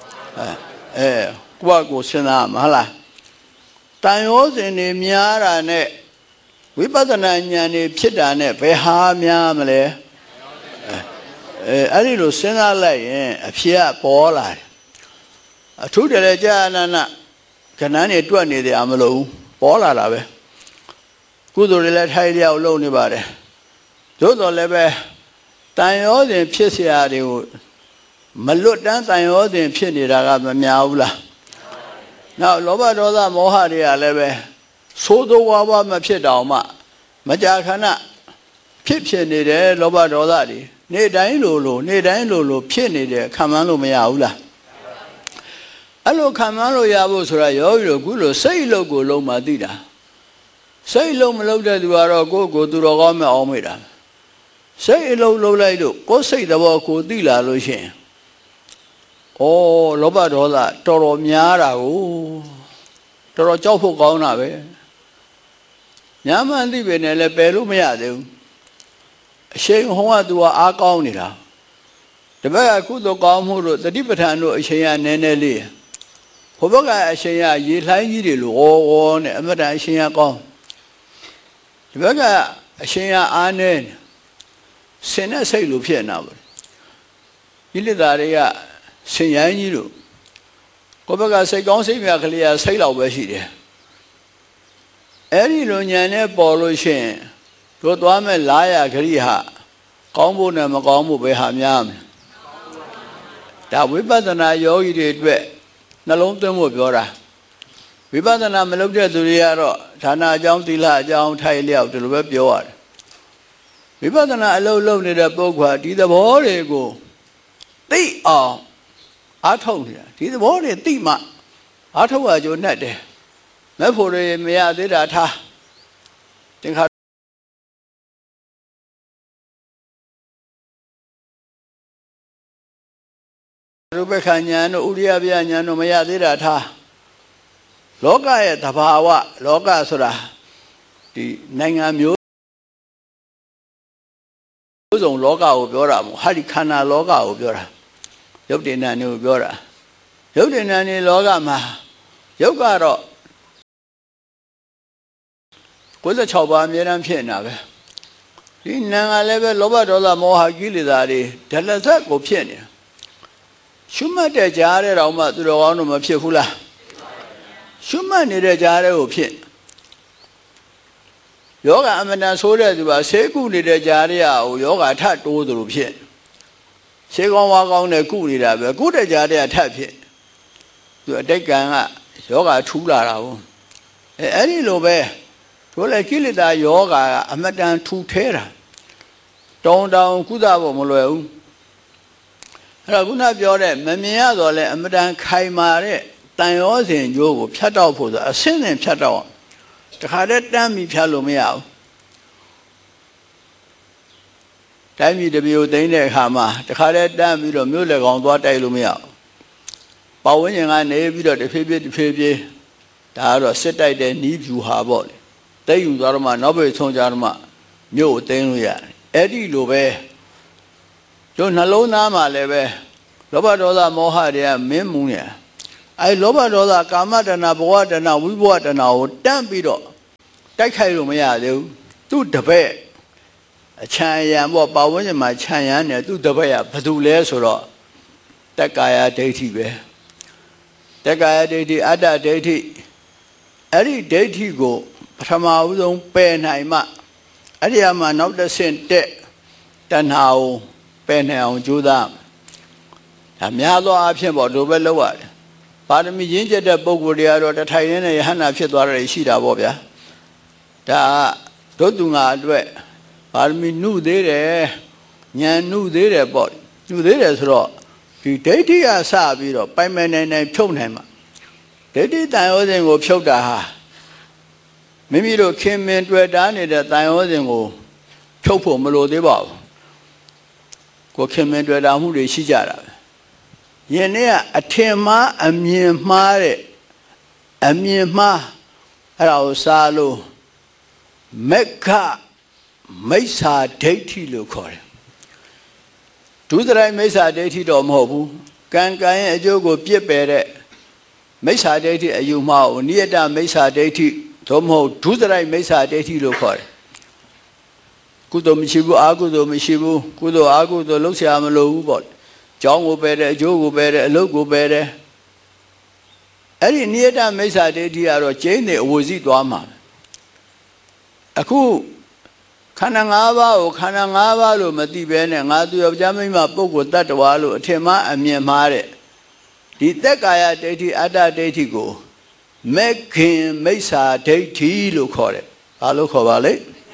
ကိုယ့်ဘက်ကိုစဉ်းစားမှာဟုတ်လားတန်ရောစဉ်တွေများတာနဲ့ဝိပဿနာဉာဏ်တွေဖြစ်တာနဲ့ဘယ်ဟာများမလဲအဲ့ဒီလိုစဉ်းစားလိုက်ရင်အဖြစ်ကပေါ်လာတယ်အထုတယ်လေကြာနာနာခဏနေတွက်နေတယ်မလို့ပေါ်လာတာပဲကုသိုလ်တွေလည်းထိုင်လျောက်လုပ်နေပါတယ်သို့တော်လည်းပဲတန်ရောစဉ်ဖြစ်เสียတွေကိုမလွတ်တမ်းတန်ရောစဉ်ဖြစ်နေတာကမများဘူးလားနောက်လောဘဒေါသမောဟတွေကလည်းပဲသိုးသောဝါးမဖြစ်တောင်မှမကြာခဏဖြစ်နေတယ်လောဘဒေါသတွေနေ့တိုင်းလိုဖြစ်နေတယ်ခံမှန်းလို့မရဘူးလားအဲ့လိုခံမှန်းလို့ရဖို့ဆိုတာရောပြီးတော့ခုလိုစိတ်အလုပ်ကိုလုံးမှသိတာစိတ်အလုပ်မလုပ်တဲ့သူကတော့ကိုယ်သူတော်ကောင်းမအောင်မေ့တာစိတ်အလုပ်လုပ်လိုက်လို့ကိုယ်စိတ်သဘောကိုသိလာလို့ရှိရင်လောဘဒေါသတော်တော်များတာကိုတော်တော်ကြောက်ဖို့ကောင်းတာပဲညာမှန်သိပဲနဲ့လည်းပယ်လို့မရသေးဘူးအရှိန်ဟောကသူကအားကောင်းနေတာတပည့်ကကုသိုလ်ကောင်းမှုတို့တတိပဋ္ဌာန်တို့အရှိန်ကနည်းနည်းလေးဘုဘကအရှိန်ကရေလှိုင်းကြီးတွေလို့ဩနဲ့အမတန်အရှိန်ကကောင်းဒီဘက်ကအရှိန်ကအားနည်းစင်တဲ့စိတ်လိုဖြစ်နေတာပေါ့ဒီလိတာတွေကစင်ရိုင်းကြီးလို့ကိုယ့်ဘက်ကစိတ်ကောင်းစိတ်မြတ်ကလေးကစိတ်လောက်ပဲရှိတယ်အဲ့ဒီလိုညာနဲ့ပေါ်လို့ရှိရင်တို့သွားမဲ့လာရဂရိဟကောင်းဖို့နဲ့မကောင်းဖို့ပဲဟာများမယ်ဒါဝိပဿနာယောဂီတွေအတွက်နှလုံးသွင်းဖို့ပြောတာဝိပဿနာမလုပ်တဲ့သူတွေကတော့ဌာနအကြောင်းသီလအကြောင်းထိုက်လျောက်ဒီလိုပဲပြောရတယ်ဝိပဿနာအလုပ်လုပ်နေတဲ့ပုဂ္ဂိုလ်ကဒီသဘောတွေကိုသိအောင်အားထုတ်နေတာဒီသဘောတွေသိမှအားထုတ်ရကြုံနဲ့တယ်မဲ့ဖို့တွေမရသေးတာထားသင်္ခါရူပခဉာဏ်တို့ဥရိယပြဉာဏ်တို့မရသေးတာထားလောကရဲ့သဘာဝလောကဆိုတာဒီနိုင်ငံမျိုးစုံလောကကိုပြောတာမဟုတ်ဟာဒီခန္ဓာလောကကိုပြောတာရုပ်တည်နာနေကိုပြောတာရုပ်တည်နာနေလောကမှာရုပ်ကတော့96ပါးအမြဲတမ်းဖြစ်နေတာပဲဒီနာကလည်းပဲလောဘဒေါသမောဟကိလေသာတွေဒလဇတ်ကိုဖြစ်နေတာရှုမှတ်တဲ့ကြားတဲ့တောင်မှသူတော်ကောင်းတို့မဖြစ်ဘူးလားရှုမှတ်နေတဲ့ကြားတဲ့ကိုဖြစ်ယောဂအမတန်ဆိုးတဲ့သူကဆေးကုနေတဲ့ကြားတဲ့ကိုယောဂထတိုးသလိုဖြစ်ဆေးကောင်းဝါကောင်းနဲ့ကုနေတာပဲကုတဲ့ကြားတဲ့ထပ်ဖြစ်သူအတိတ်ကံကယောဂထူးလာတာဟုတ်အဲ့ဒီလိုပဲတို့လည်းကိလေသာယောဂကအမတန်ထူထဲတာတောင်းကုသဖို့မလွယ်ဘူးအဲ့တော့ခုနပြောတဲ့မမြင်ရတော့လဲအမတန်ခိုင်မာတဲ့တန်ရောစဉ်ကျိုးကိုဖြတ်တောက်ဖို့ဆိုအဆင့်ဆင့်ဖြတ်တောက်အောင်တခါတည်းတန်းပြီးဖြတ်လို့မရဘူးတိုင်းပြည်တစ်ပြည်ကိုသိမ်းတဲ့အခါမှာတခါတည်းတန်းပြီးတော့မြို့လေကောင်သွားတိုက်လို့မရဘူးပတ်ဝန်းကျင်ကနေပြီးတော့တစ်ဖြည်းဖြည်းဒါကတော့စစ်တိုက်တဲ့နီးဖြူဟာပေါ့လေသိမ်းယူသွားတော့မှနောက်ပြေဆုံးကြတော့မှမြို့ကိုသိမ်းလို့ရတယ်အဲ့ဒီလိုပဲတို့နှလုံးသားမှာလည်းပဲလောဘဒေါသမောဟတွေကမင်းမှုနေအဲလောဘဒေါသကာမတဏဘဝတဏဝိဘဝတဏကိုတန့်ပြီးတော့တိုက်ခိုက်လို့မရသေးဘူးသူ့တပည့်အချမ်းရံပေါ့ပါဝန်းကျင်မှာခြံရံနေသူ့တပည့်ကဘာတူလဲဆိုတော့တက္ကာယဒိဋ္ဌိပဲတက္ကာယဒိဋ္ဌိအတ္တဒိဋ္ဌိအဲ့ဒီဒိဋ္ဌိကိုပထမဦးဆုံးပယ်နိုင်မှအဲ့ဒီမှာနောက်တစ်ဆင့်တက်တဏှာကိုပယ်နိုင်အောင်ကြိုးစားဒါများသောအားဖြင့်ပေါ့တို့ပဲလောက်ရတယ်ပါရမီရင်းကျက်တဲ့ပုဂ္ဂိုလ်တွေကတော့တထိုင်နဲ့ယဟန္တာဖြစ်သွားတယ်ရှိတာပေါ့ဗျာဒါဒုသူငါအတွက်ပါရမီနှုသေးတယ်ဉာဏ်နှုသေးတယ်ပေါ့နှုသေးတယ်ဆိုတော့ဒီဒိဋ္ဌိကစပြီးတော့ပိုင်ပိုင်နိုင်ဖြုတ်နိုင်မှာဒိဋ္ဌိတန်ရောစဉ်ကိုဖြုတ်တာဟာမိမိတို့ခင်မင်တွေ့တာနေတဲ့တန်ရောစဉ်ကိုဖြုတ်ဖို့မလိုသေးပါဘူးကိုခင်မင်တွေ့တာမှုတွေရှိကြတာပဲယင်းနေ့ကအထင်မှားအမြင်မှားတဲ့အမြင်မှားအဲ့ဒါကိုစားလို့မက္ခမိစ္ဆာဒိဋ္ဌိလို့ခေါ်တယ်ဒုစရိုက်မိစ္ဆာဒိဋ္ဌိတော့မဟုတ်ဘူးကံရဲ့အကျိုးကိုပြစ်ပယ်တဲ့မိစ္ဆာဒိဋ္ဌိအယူမှားကိုနိယတမိစ္ဆာဒိဋ္ဌိသို့မဟုတ်ဒုစရိုက်မိစ္ဆာဒိဋ္ဌိလို့ခေါ်တယ်ကုသိုလ်မရှိဘူးအကုသိုလ်မရှိဘူးကုသိုလ်အကုသိုလ်လုပ်เสียမလို့ဘူးပေါ့ကျောင်းကိုပယ်တယ်အကျိုးကိုပယ်တယ်အလုပ်ကိုပယ်တယ်အဲ့ဒီနိယတမိစ္ဆာဒိဋ္ဌိကတော့ကျင်းနေအဝစီသွားမှာအခုခန္ဓာ၅ပါးကိုခန္ဓာ၅ပါးလို့မသိဘဲနဲ့ငါသူယောက်ျားမိန်းမပုဂ္ဂိုလ်တ attva လို့အထင်မှားအမြင်မှားတဲ့ဒီသက်ကာယဒိဋ္ဌိအတ္တဒိဋ္ဌိကိုမက္ခင်မိစ္ဆာဒိဋ္ဌိလို့ခေါ်တယ်ဘာလို့ခေါ်ပါလဲ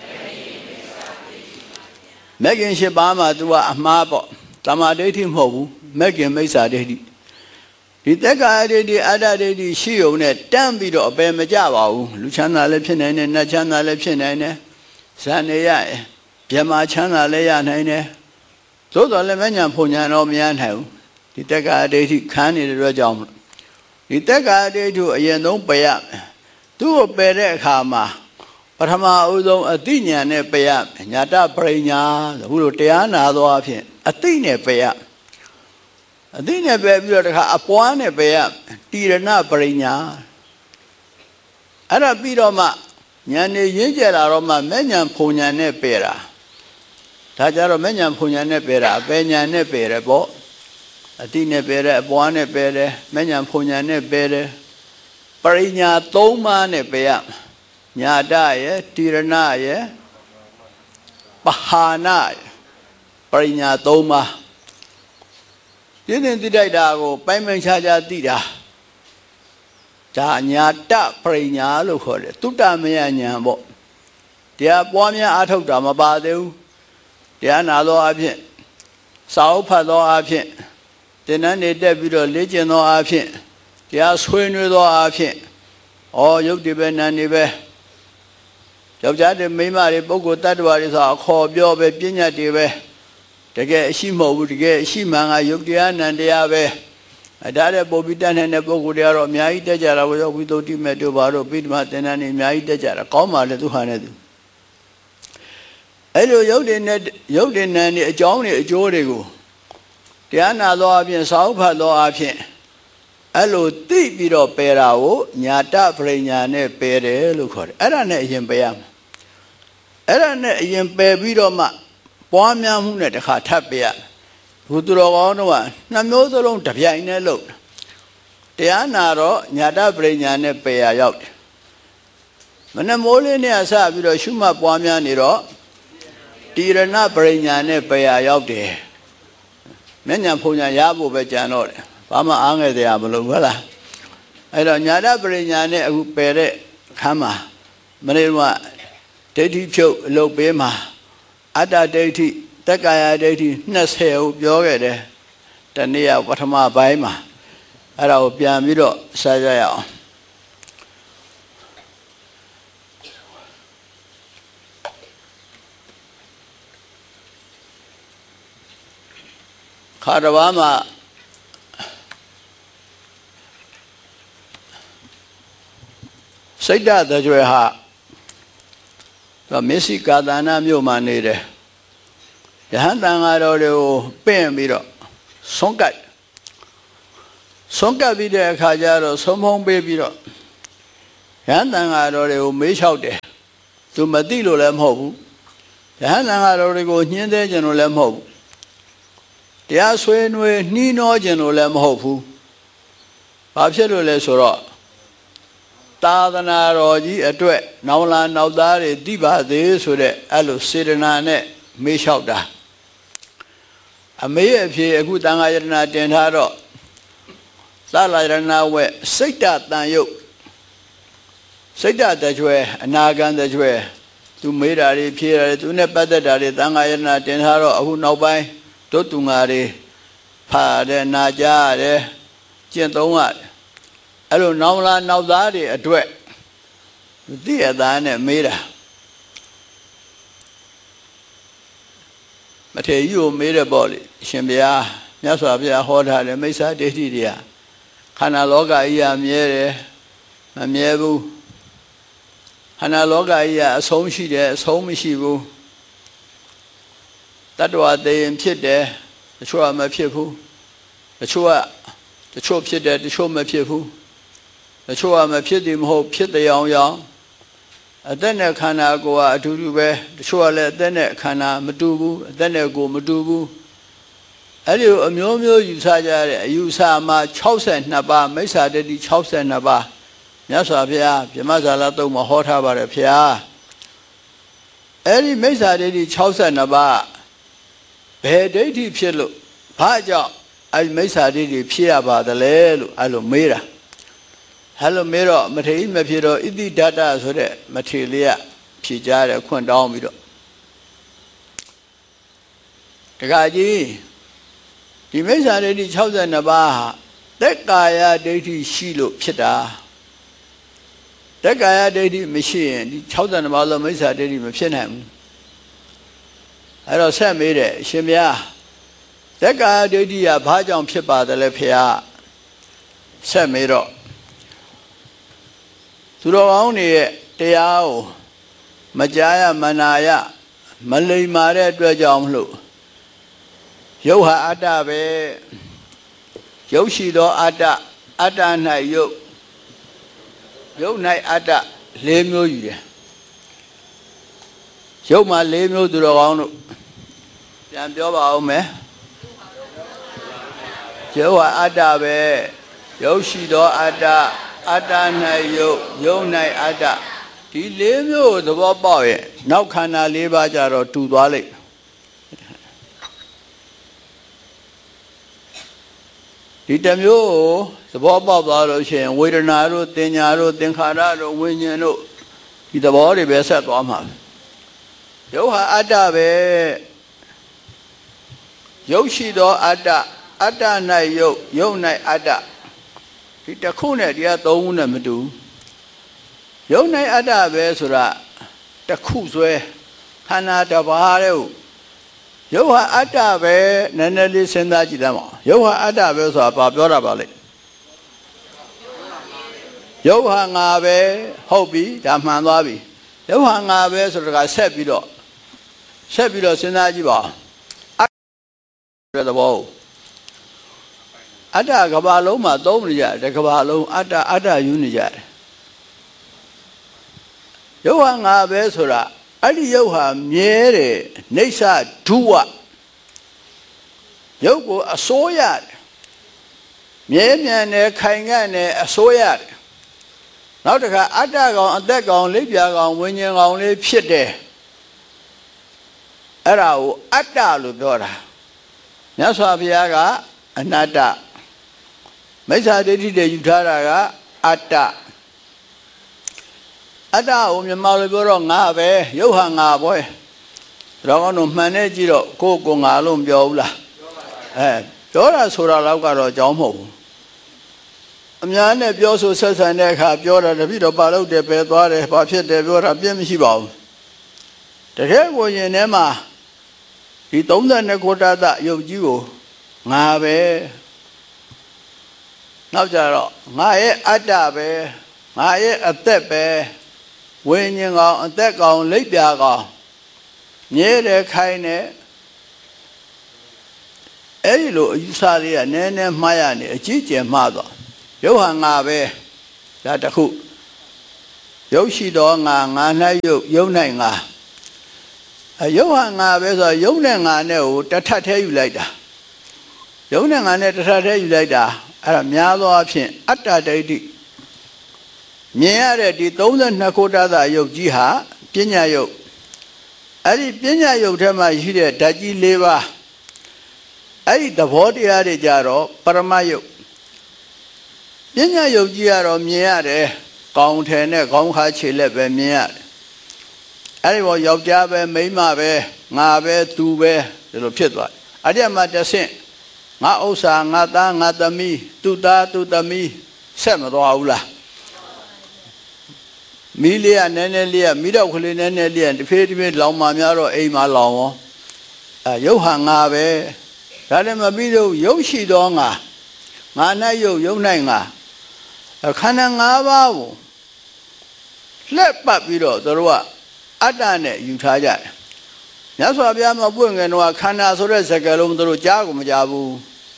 မက္ခင်၈ပါးမှာသူကအမှားပေါ့တမာဒိဋ္ဌိမဟုတ်ဘူးမက္ခင်မိစ္ဆာဒိဋ္ဌိဒီသက်ကာယဒိဋ္ဌိအတ္တဒိဋ္ဌိရှိုံနဲ့တန်းပြီးတော့အပယ်မကြပါဘူးလူချမ်းသာလည်းဖြစ်နိုင်တယ်နတ်ချမ်းသာလည်းဖြစ်နိုင်တယ်ဇန်နေရဗြဟ္မာချမ်းသာလည်းရနိုင်တယ်သို့တော်လည်းမညာဖုန်ညာတော့မရနိုင်ဘူးဒီတက္ကာဒိဋ္ဌိခံနေတဲ့အတွက်ကြောင့်ဒီတက္ကာဒိဋ္ဌိအရင်ဆုံးပယ်ရမယ်သူ့ကိုပယ်တဲ့အခါမှာပထမအဦးဆုံးအသိဉာဏ်နဲ့ပယ်ရမယ်ညာတပရိညာဆိုခုလိုတရားနာသောအဖြစ်အသိနဲ့ပယ်ရအသိနဲ့ပယ်ပြီးတော့တခါအပွားနဲ့ပယ်ရတိရဏပရိညာအဲ့ဒါပြီးတော့မှဉာဏ်နဲ့ရင်းကျက်လာတော့မှမဲ့ဉာဏ်ဖုံဉာဏ်နဲ့ပယ်တာဒါကြတော့မဲ့ဉာဏ်ဖုံဉာဏ်နဲ့ပယ်တာအပယ်ဉာဏ်နဲ့ပယ်တယ်ပေါ့အတိနဲ့ပယ်တယ်အပွားနဲ့ပယ်တယ်မဲ့ဉာဏ်ဖုံဉာဏ်နဲ့ပယ်တယ်ပရိညာ၃ပါးနဲ့ပယ်ရညာတရဲ့တိရဏရဲ့ပဟာနာပရိညာ၃ပါးသိသိသိတိုက်တာကိုပိုင်ပိုင်ခြားခြားသိတာဒါညာတပရိညာလို့ခေါ်တယ်တုတ္တမယဉာဏ်ပေါ့တရားပွားများအားထုတ်တာမပါသေးဘူးတရားနာသောအဖြစ်စာအုပ်ဖတ်သောအဖြစ်သင်္นานနေတက်ပြီးတော့လေ့ကျင့်သောအဖြစ်တရားဆွေးနွေးသောအဖြစ်ယုတ်ဒီပဲနာနေပဲယောက်ျားတွေမိန်းမတွေပုဂ္ဂိုလ်တ attva တွေဆိုအခေါ်ပြောပဲပညာတွေပဲတကယ်အရှိမဟုတ်ဘူးတကယ်အရှိမှန်ကယုတ်တရားနံတရားပဲဒါတဲ့ပုပ္ပိတတ်တဲ့ပုဂ္ဂိုလ်တွေကတော့အများကြီးတက်ကြတာကိုရောက်ဝိသုဒ္ဓိမဲ့တို့ဘာတို့ပိဋကသင်္นานနေအများကြီးတက်ကြတာကောင်းပါလေသူဟာနဲ့သူအဲ့လိုယုတ်တွေနဲ့ယုတ်တွေနံတွေအကြောင်းတွေအကျိုးတွေကိုတရားနာသောအပြင်စာအုပ်ဖတ်သောအဖြစ်အဲ့လိုသိပြီးတော့ပယ်တာကိုညာတပရိညာနဲ့ပယ်တယ်လို့ခေါ်တယ်အဲ့ဒါနဲ့အရင်ပယ်ရမှာအဲ့ဒါနဲ့အရင်ပယ်ပြီးတော့မှပွားများမှုနဲ့တခါထပ်ပယ်ရဘုသူတော်ကောင်းတို့ကနှစ်မျိုးစလုံးတစ်ပြိုင်နဲ့လုပ်တရားနာတော့ညာတပရိညာနဲ့ပယ်ရရောက်တယ်မနမိုးလေးနဲ့အစပြီးတော့ရှုမှတ်ပွားများနေတော့တိရဏပရိညာနဲ့ပယ်ရရောက်တယ်မျက်ဉာဏ်ဖုံဉာဏ်ရဖို့ပဲကြံတော့တယ်ဘာမှအားငယ်တရားမလို့ဟုတ်လားအဲ့တော့ညာတပရိညာနဲ့အခုပယ်တဲ့ခမ်းမှာမနေ့ကဒိဋ္ဌိဖြုတ်အလုပ်ပေးမှာအတ္တဒိဋ္ဌိတက္ကာယဒိဋ္ဌိ20ကိုပြောခဲ့တယ်တနေ့ကပထမပိုင်းမှာအဲ့ဒါကိုပြန်ပြီးတော့ဆက်ကြရအောင်ခါတော်ဘာမှာစိတ်ဓာတ်ကြွယ်ဟာမေစိကာသနာမြို့မှာနေတယ်ယဟန်တန်ဃာတော်တွေကိုပင့်ပြီးတော့ဆုံးကပ်ပြီးတဲ့အခါကျတော့ဆုံးဖုံးပေးပြီးတော့ယဟန်တန်ဃာတော်တွေကိုမေးလျှောက်တယ်သူမသိလို့လည်းမဟုတ်ဘူးယဟန်တန်ဃာတော်တွေကိုညှင်းသေးခြင်းလို့လည်းမဟုတ်ဘူးတရားဆွေးနွေးနှီးနှောခြင်းလို့လည်းမဟုတ်ဘူးဘာဖြစ်လို့လဲဆိုတော့သာသနာတော်ကြီးအတွက်နောင်လာနောက်သားတွေသိပါသေးဆိုတဲ့အဲ့လိုစေတနာနဲ့မေးလျှောက်တာအမေအဖေအခုတန်ခါယတနာတင်ထားတော့သလာယတနာဝဲစိတ်တတန်ယုတ်စိတ်တကြွယ်အနာဂံတကြွယ်သူမေးတာတွေဖြေတာတွေသူနဲ့ပတ်သက်တာတွေတန်ခါယတနာတင်ထားတော့အခုနောက်ပိုင်းတို့သူငါတွေဖာတယ်နာကြရတယ်ကျင့်သုံးရတယ်အဲ့လိုနောင်လာနောက်သားတွေအတွက်သိရသားနဲ့မေးတာမထေရကြီးကိုမေးတယ်ပေါ့လေအရှင်ဘုရားမြတ်စွာဘုရားဟောထားတယ်မိစ္ဆာဒိဋ္ဌိတွေကခန္ဓာလောကကြီးကမြဲတယ်မမြဲဘူးခန္ဓာလောကကြီးကအဆုံးရှိတယ်အဆုံးမရှိဘူးတတ္တဝါတည်ရင်ဖြစ်တယ်တချို့ကမဖြစ်ဘူးတချို့ဖြစ်တယ်တချို့မဖြစ်ဘူးတချို့ကမဖြစ်သည်မဟုတ်ဖြစ်တဲ့အောင်အသက်နဲ့ခန္ဓာကိုယ်ကအတူတူပဲတချို့ကလည်းအသက်နဲ့ခန္ဓာမတူဘူးအသက်နဲ့ကိုယ်မတူဘူးအဲ့ဒီအမျိုးမျိုးယူဆကြတဲ့အယူဆမှာ62ပါးမိစ္ဆာဒိဋ္ဌိ62ပါးမြတ်စွာဘုရားဗြဟ္မဇာလတုံးမှာဟောထားပါတယ်ဖေဟာအဲ့ဒီမိစ္ဆာဒိဋ္ဌိ62ပါးဘယ်ဒိဋ္ဌိဖြစ်လို့ဘာကြောင့်အဲ့မိစ္ဆာဒိဋ္ဌိဖြစ်ရပါသလဲလို့အဲ့လိုမေးတာအဲ့လိုမေးတော့မထေရမဖြစ်တော့ဣတိဒတ္တဆိုတဲ့မထေရလေးကဖြေကြတယ်ခွန့်တောင်းပြီးတော့တခါကြီးဒီမိစ္ဆာဒိဋ္ဌိ62ပါးဟာသက်ကာယဒိဋ္ဌိရှိလို့ဖြစ်တာသက်ကာယဒိဋ္ဌိမရှိရင်ဒီ62ပါးလုံးမိစ္ဆာဒိဋ္ဌိမဖြစ်နိုင်ဘူးအဲ့တော့ဆက်မေးတယ်အရှင်ဘုရားသက်ကာယဒိဋ္ဌိကဘာကြောင့်ဖြစ်ပါတယ်လဲဖေဟာဆက်မေးတော့သူတော်ကောင်းတွေရဲ့တရားကိုမကြားရမနာရမလိမ္မာတဲ့အတွက်ကြောင့်မလို့ရုပ်ဟာအတ္တပဲရုပ်ရှိသောအတ္တအတ္တ၌ရုပ်၌အတ္တ၄မျိုးယူတယ်ရုပ်မှာ၄မျိုးသူတော်ကောင်းတို့ပြန်ပြောပါဦးမယ်ရုပ်ဟာအတ္တပဲရုပ်ရှိသောအတ္တအတ္တ၌ရုပ်၌အတ္တဒီ၄မျိုးသဘောပေါက်ရဲ့နောက်ခန္ဓာ၄ပါးကြတော့တူသွားလိမ့်ဒီတစ်မျိုးကိုသဘောပေါက်သွားလို့ရှိရင်ဝေဒနာတို့သင်ညာတို့သင်္ခါရတို့ဝိညာဉ်တို့ဒီသဘောတွေပဲဆက်သွားမှာရုပ်ဟာအတ္တပဲရုပ်ရှိသောအတ္တအတ္တ၌ရုပ်၌အတ္တဒီတစ်ခုနဲ့ဒီကသုံးခုနဲ့မတူရုပ်၌အတ္တပဲဆိုတာတစ်ခုစွဲခန္ဓာတစ်ပါးတဲ့ရုပ်ဟာအတ္တပဲနည်းနည်းလေးစဉ်းစားကြည့်သမ်းပါရုပ်ဟာအတ္တပဲဆိုတာဘာပြောတာပါလဲရုပ်ဟာငါပဲဟုတ်ပြီဒါမှန်သွားပြီရုပ်ဟာငါပဲဆိုတာကဆက်ပြီးတော့စဉ်းစားကြည့်ပါအတ္တတဲ့သဘောအတ္တကဘာလုံးမှာသုံးနေကြတယ်ကဘာလုံးအတ္တယူနေကြတယ်ရုပ်ဟာငါပဲဆိုတာအဲ့ဒီရုပ်ဟာမြဲတယ်နေဆဒုဝရုပ်ကိုအစိုးရတယ်မြဲမြံတယ်ခိုင်ခန့်တယ်အစိုးရတယ်နောက်တစ်ခါအတ္တကောင်အသက်ကောင်လိပ်ပြာကောင်ဝိညာဉ်ကောင်လေးဖြစ်တယ်အဲ့ဒါကိုအတ္တလို့ပြောတာမြတ်စွာဘုရားကအနတ္တမိစ္ဆာဒိဋ္ဌိတွေယူထားတာကအတ္တအတ္တကိုမြန်မာလိုပြောတော့ငါပဲရုပ်ဟာငါပဲတော့ကောင်းတို့မှန်နေကြည့်တော့ကိုငါလို့မပြောဘူးလားပြောတာဆိုတာတော့ကတော့အကြောင်းမဟုတ်ဘူးအများနဲ့ပြောဆိုဆက်ဆံတဲ့အခါပြောတာတပိတော့ပါလို့တယ်ပဲသွားတယ်ဘာဖြစ်တယ်ပြောတာပြည့်မရှိပါဘူးတကယ်ကိုရင်ထဲမှာဒီ32ခုတသရုပ်ကြီးကိုငါပဲနောက်ကြတော့ငါရဲ့အတ္တပဲငါရဲ့အသက်ပဲဝိညာဉ်ကောင်အသက်ကောင်လိပ်ပြာကောင်မြဲတယ်ခိုင်းတယ်အဲ့ဒီလိုအယူဆလေးကနည်းနည်းမှားရနေအကြီးကျယ်မှားသွားရုပ်ဟာငါပဲဒါတခုရုပ်ရှိတော့ငါ၌ရုပ်၌ငါရုပ်ဟာငါပဲဆိုတော့ရုပ်နဲ့ငါနဲ့ကိုတထပ်သေးယူလိုက်တာရုပ်နဲ့ငါနဲ့တထပ်သေးယူလိုက်တာအဲ့ဒါများသောအားဖြင့်အတ္တဒိဋ္ဌိမြင်ရတဲ့ဒီ32ခုတသရုပ်ကြီးဟာပညာရုပ်အဲ့ဒီပညာရုပ်ထဲမှာရှိတဲ့ဓာတ်ကြီး၄ပါးအဲ့ဒီသဘောတရားတွေကြတော့ပရမယုတ်ပညာယုတ်ကြီးကတော့မြင်ရတယ်ကောင်းထည်နဲ့ခေါင်းခါခြေလက်ပဲမြင်ရတယ်အဲ့ဒီဘောယောက်ျားပဲမိန်းမပဲငါပဲသူပဲဒီလိုဖြစ်သွားတယ်အဲ့ဒီမှာတဆင့်ငါဥစ္စာငါသားငါသမီးသူသားသူသမီးဆက်မသွားဘူးလားမီးလေးကနည်းနည်းလေးကမီးတော့ခလေးနည်းနည်းလေးကတဖြည်းဖြည်းလောင်မှများတော့အိမ်မှာလောင်ရောရုပ်ဟာငါပဲဒါလည်းမပြီးတော့ရုပ်ရှိသောငါ၌ရုပ်၌ငါခန္ဓာ၅ပါးကိုလက်ပတ်ပြီးတော့တို့ကအတ္တနဲ့ယူထားကြတယ်မြတ်စွာဘုရားမပွင့်ငယ်တော့ခန္ဓာဆိုတဲ့စကားလုံးတို့ကြားကိုမကြားဘူး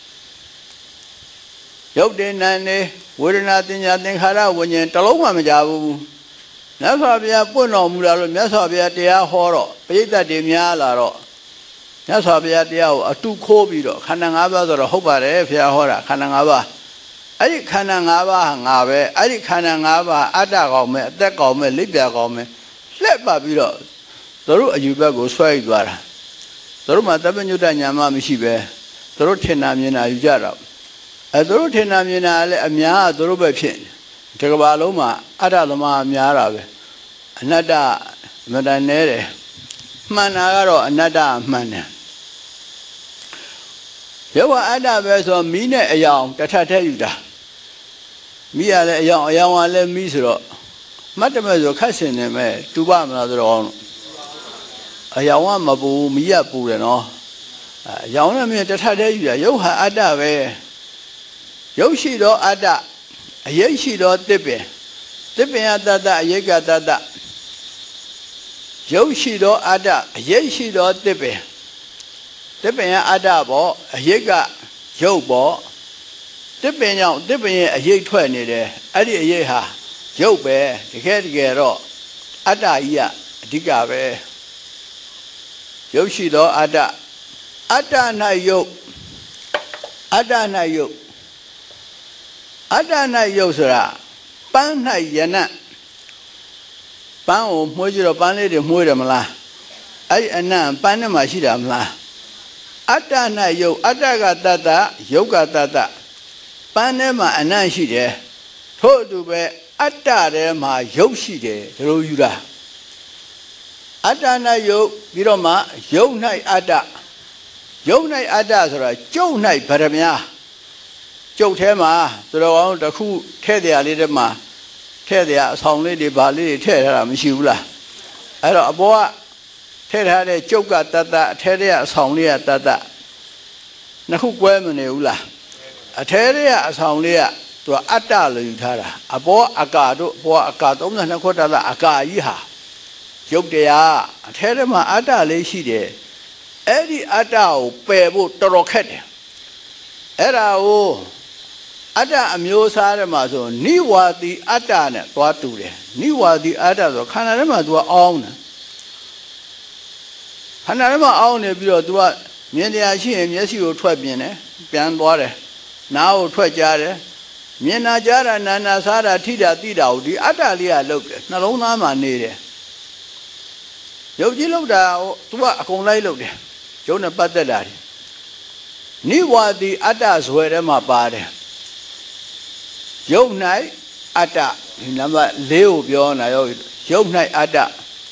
ရုပ်တည်နာနေဝေဒနာသင်ညာသင်္ခါရဝိညာဉ်တစ်လုံးမှမကြားဘူးမြတ်စွာဘုရားပွင့်တော်မူလာလို့မြတ်စွာဘုရားတရားဟောတော့ပရိသတ်တွေများလာတော့မြတ်စွာဘုရားတရားကိုအတုခိုးပြီးတော့ခန္ဓာ၅ပါးဆိုတော့ဟုတ်ပါတယ်ဘုရားဟောတာခန္ဓာ၅ပါးအဲ့ဒီခန္ဓာ၅ပါးဟာငါပဲအဲ့ဒီခန္ဓာ၅ပါးအတ္တကောင်မဲ့အသက်ကောင်မဲ့လိပ်ပြာကောင်မဲ့လှက်ပတ်ပြီးတော့တို့အယူဘက်ကိုဆွဲယူသွားတာတို့မှတပညုတညာမမရှိပဲတို့ထင်တာမြင်တာယူကြတော့တို့ထင်တာမြင်တာလည်းအများကတို့ပဲဖြစ်ဒီကဘာလုံးမှာအတ္တသမားများတာပဲအနတ္တမတန်နေတယ်မှန်တာကတော့အနတ္တမှန်တယ်ရုပ်ဟာအတ္တပဲဆိုမီးနဲ့အယောင်တစ်ထပ်ထဲယူတာမီးရလည်းအယောင်ကလည်းမီးဆိုတော့မှတ်တမဲ့ဆိုခက်စင်နေမဲ့တူပါမလားဆိုတော့အယောင်ကမပူမီးရပူတယ်နော်ရောင်နဲ့မြင်တထတဲ့ယူရရုပ်ဟာအတ္တပဲရုပ်ရှိသောအတ္တအယိတ်ရှိသောတစ်ပင်ယတတ္တအယိတ်ကတတ္တရုပ်ရှိသောအတ္တအယိတ်ရှိသောတစ်ပင်ယအတ္တပေါ့အယိတ်ကရုပ်ပေါ့တစ်ပင်ကြောင့်တစ်ပင်ရဲ့အယိတ်ထွက်နေတယ်အဲ့ဒီအယိတ်ဟာရုပ်ပဲတကယ်တော့အတ္တကြီးကအဓိကပဲရုပ်ရှိသောအတ္တအတ္တ၌ရုပ်အတ္တ၌ရုပ်ဆိုတာပန်း၌ယနပန်းကိုမှုကြည့်တော့ပန်းလေးတွေမှုရတယ်မလားအဲ့ဒီအနံ့ပန်းထဲမှာရှိတာမလားအတ္တ၌ရုပ်အတ္တကတတ္တယုတ်ကတတ္တပန်းထဲမှာအနံ့ရှိတယ်ထို့အတူပဲအတ္တထဲမှာရုပ်ရှိတယ်ဒါလိုယူတာအတ္တ၌ရုပ်ပြီးတော့မှယုတ်၌အတ္တဆိုတာကျုပ်၌ဗရမများကျုပ်ထဲမှာသူတော်ကောင်းတစ်ခုထဲ့တရားလေးထဲမှာထဲ့တရားအဆောင်လေးတွေဗာလေးတွေထဲ့ထားတာမရှိဘူးလားအဲ့တော့အပေါ်ကထဲ့ထားတဲ့ကျုပ်ကတတ္တအထဲထဲကအဆောင်လေးကတတ္တနှစ်ခုကွဲမနေဘူးလားအထဲထဲကအဆောင်လေးကသူကအတ္တလို့ယူထားတာအပေါ်အကာတို့အပေါ်အကာ32ခုတတ္တအကာကြီးဟာရုပ်တရားအထဲထဲမှာအတ္တလေးရှိတယ်အဲ့ဒီအတ္တကိုပယ်ဖို့တော်တော်ခက်တယ်အဲ့ဒါကိုအတ္တအမျိုးအစားထဲမှာဆိုနိဝါတိအတ္တနဲ့သွားတူတယ်နိဝါတိအတ္တဆိုခန္ဓာထဲမှာ तू အောင်းတယ်ခန္ဓာထဲမှာအောင်းနေပြီးတော့ तू ကမြင်တရားရှိရင်မျက်စိကိုထွက်ပြင်းတယ်ပြန်သွားတယ်နားကိုထွက်ကြားတယ်မြင်နာကြားတာနာနာစားတာထိတာသိတာကိုဒီအတ္တလေးကလုပ်တယ်နှလုံးသားမှာနေတယ်ရုပ်ကြီးလုပ်တာကို तू ကအကုန်လိုက်လုပ်တယ်ရုပ်နဲ့ပတ်သက်တာနိဝါတိအတ္တဇွဲထဲမှာပါတယ်ယုတ်၌အတ္တဒီနံပါတ်4ကိုပြောနေတာယုတ်၌အတ္တ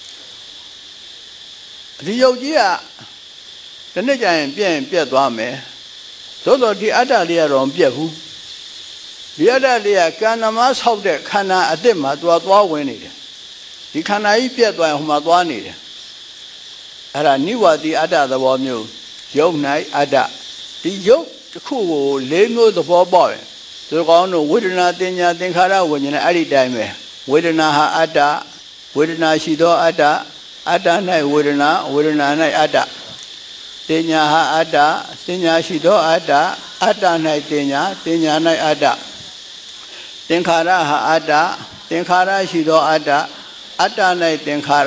ဒီယုတ်ကြီးကတနေ့ကျရင်ပြက်သွားမယ်သို့တော့ဒီအတ္တလေးကတော့မပြက်ဘူးဒီအတ္တလေးကကံနမဆောက်တဲ့ခန္ဓာအစ်စ်မှာသွားဝင်နေတယ်ဒီခန္ဓာကြီးပြက်သွားရင်ဟိုမှာသွားနေတယ်အဲ့ဒါနိဝါတိအတ္တသဘောမျိုးယုတ်၌အတ္တဒီယုတ်တစ်ခုကို4မျိုးသဘောပေါက်ရင်သူကောင်းတို့ဝေဒနာတင်ညာသင်္ခါရဝိညာဉ်နဲ့အဲ့ဒီတိုင်းပဲဝေဒနာဟာအတ္တဝေဒနာရှိသောအတ္တအတ္တ၌ဝေဒနာ၌အတ္တတင်ညာဟာအတ္တတင်ညာရှိသောအတ္တအတ္တ၌တင်ညာ၌အတ္တသင်္ခါရဟာအတ္တသင်္ခါရရှိသောအတ္တအတ္တ၌သင်္ခါရ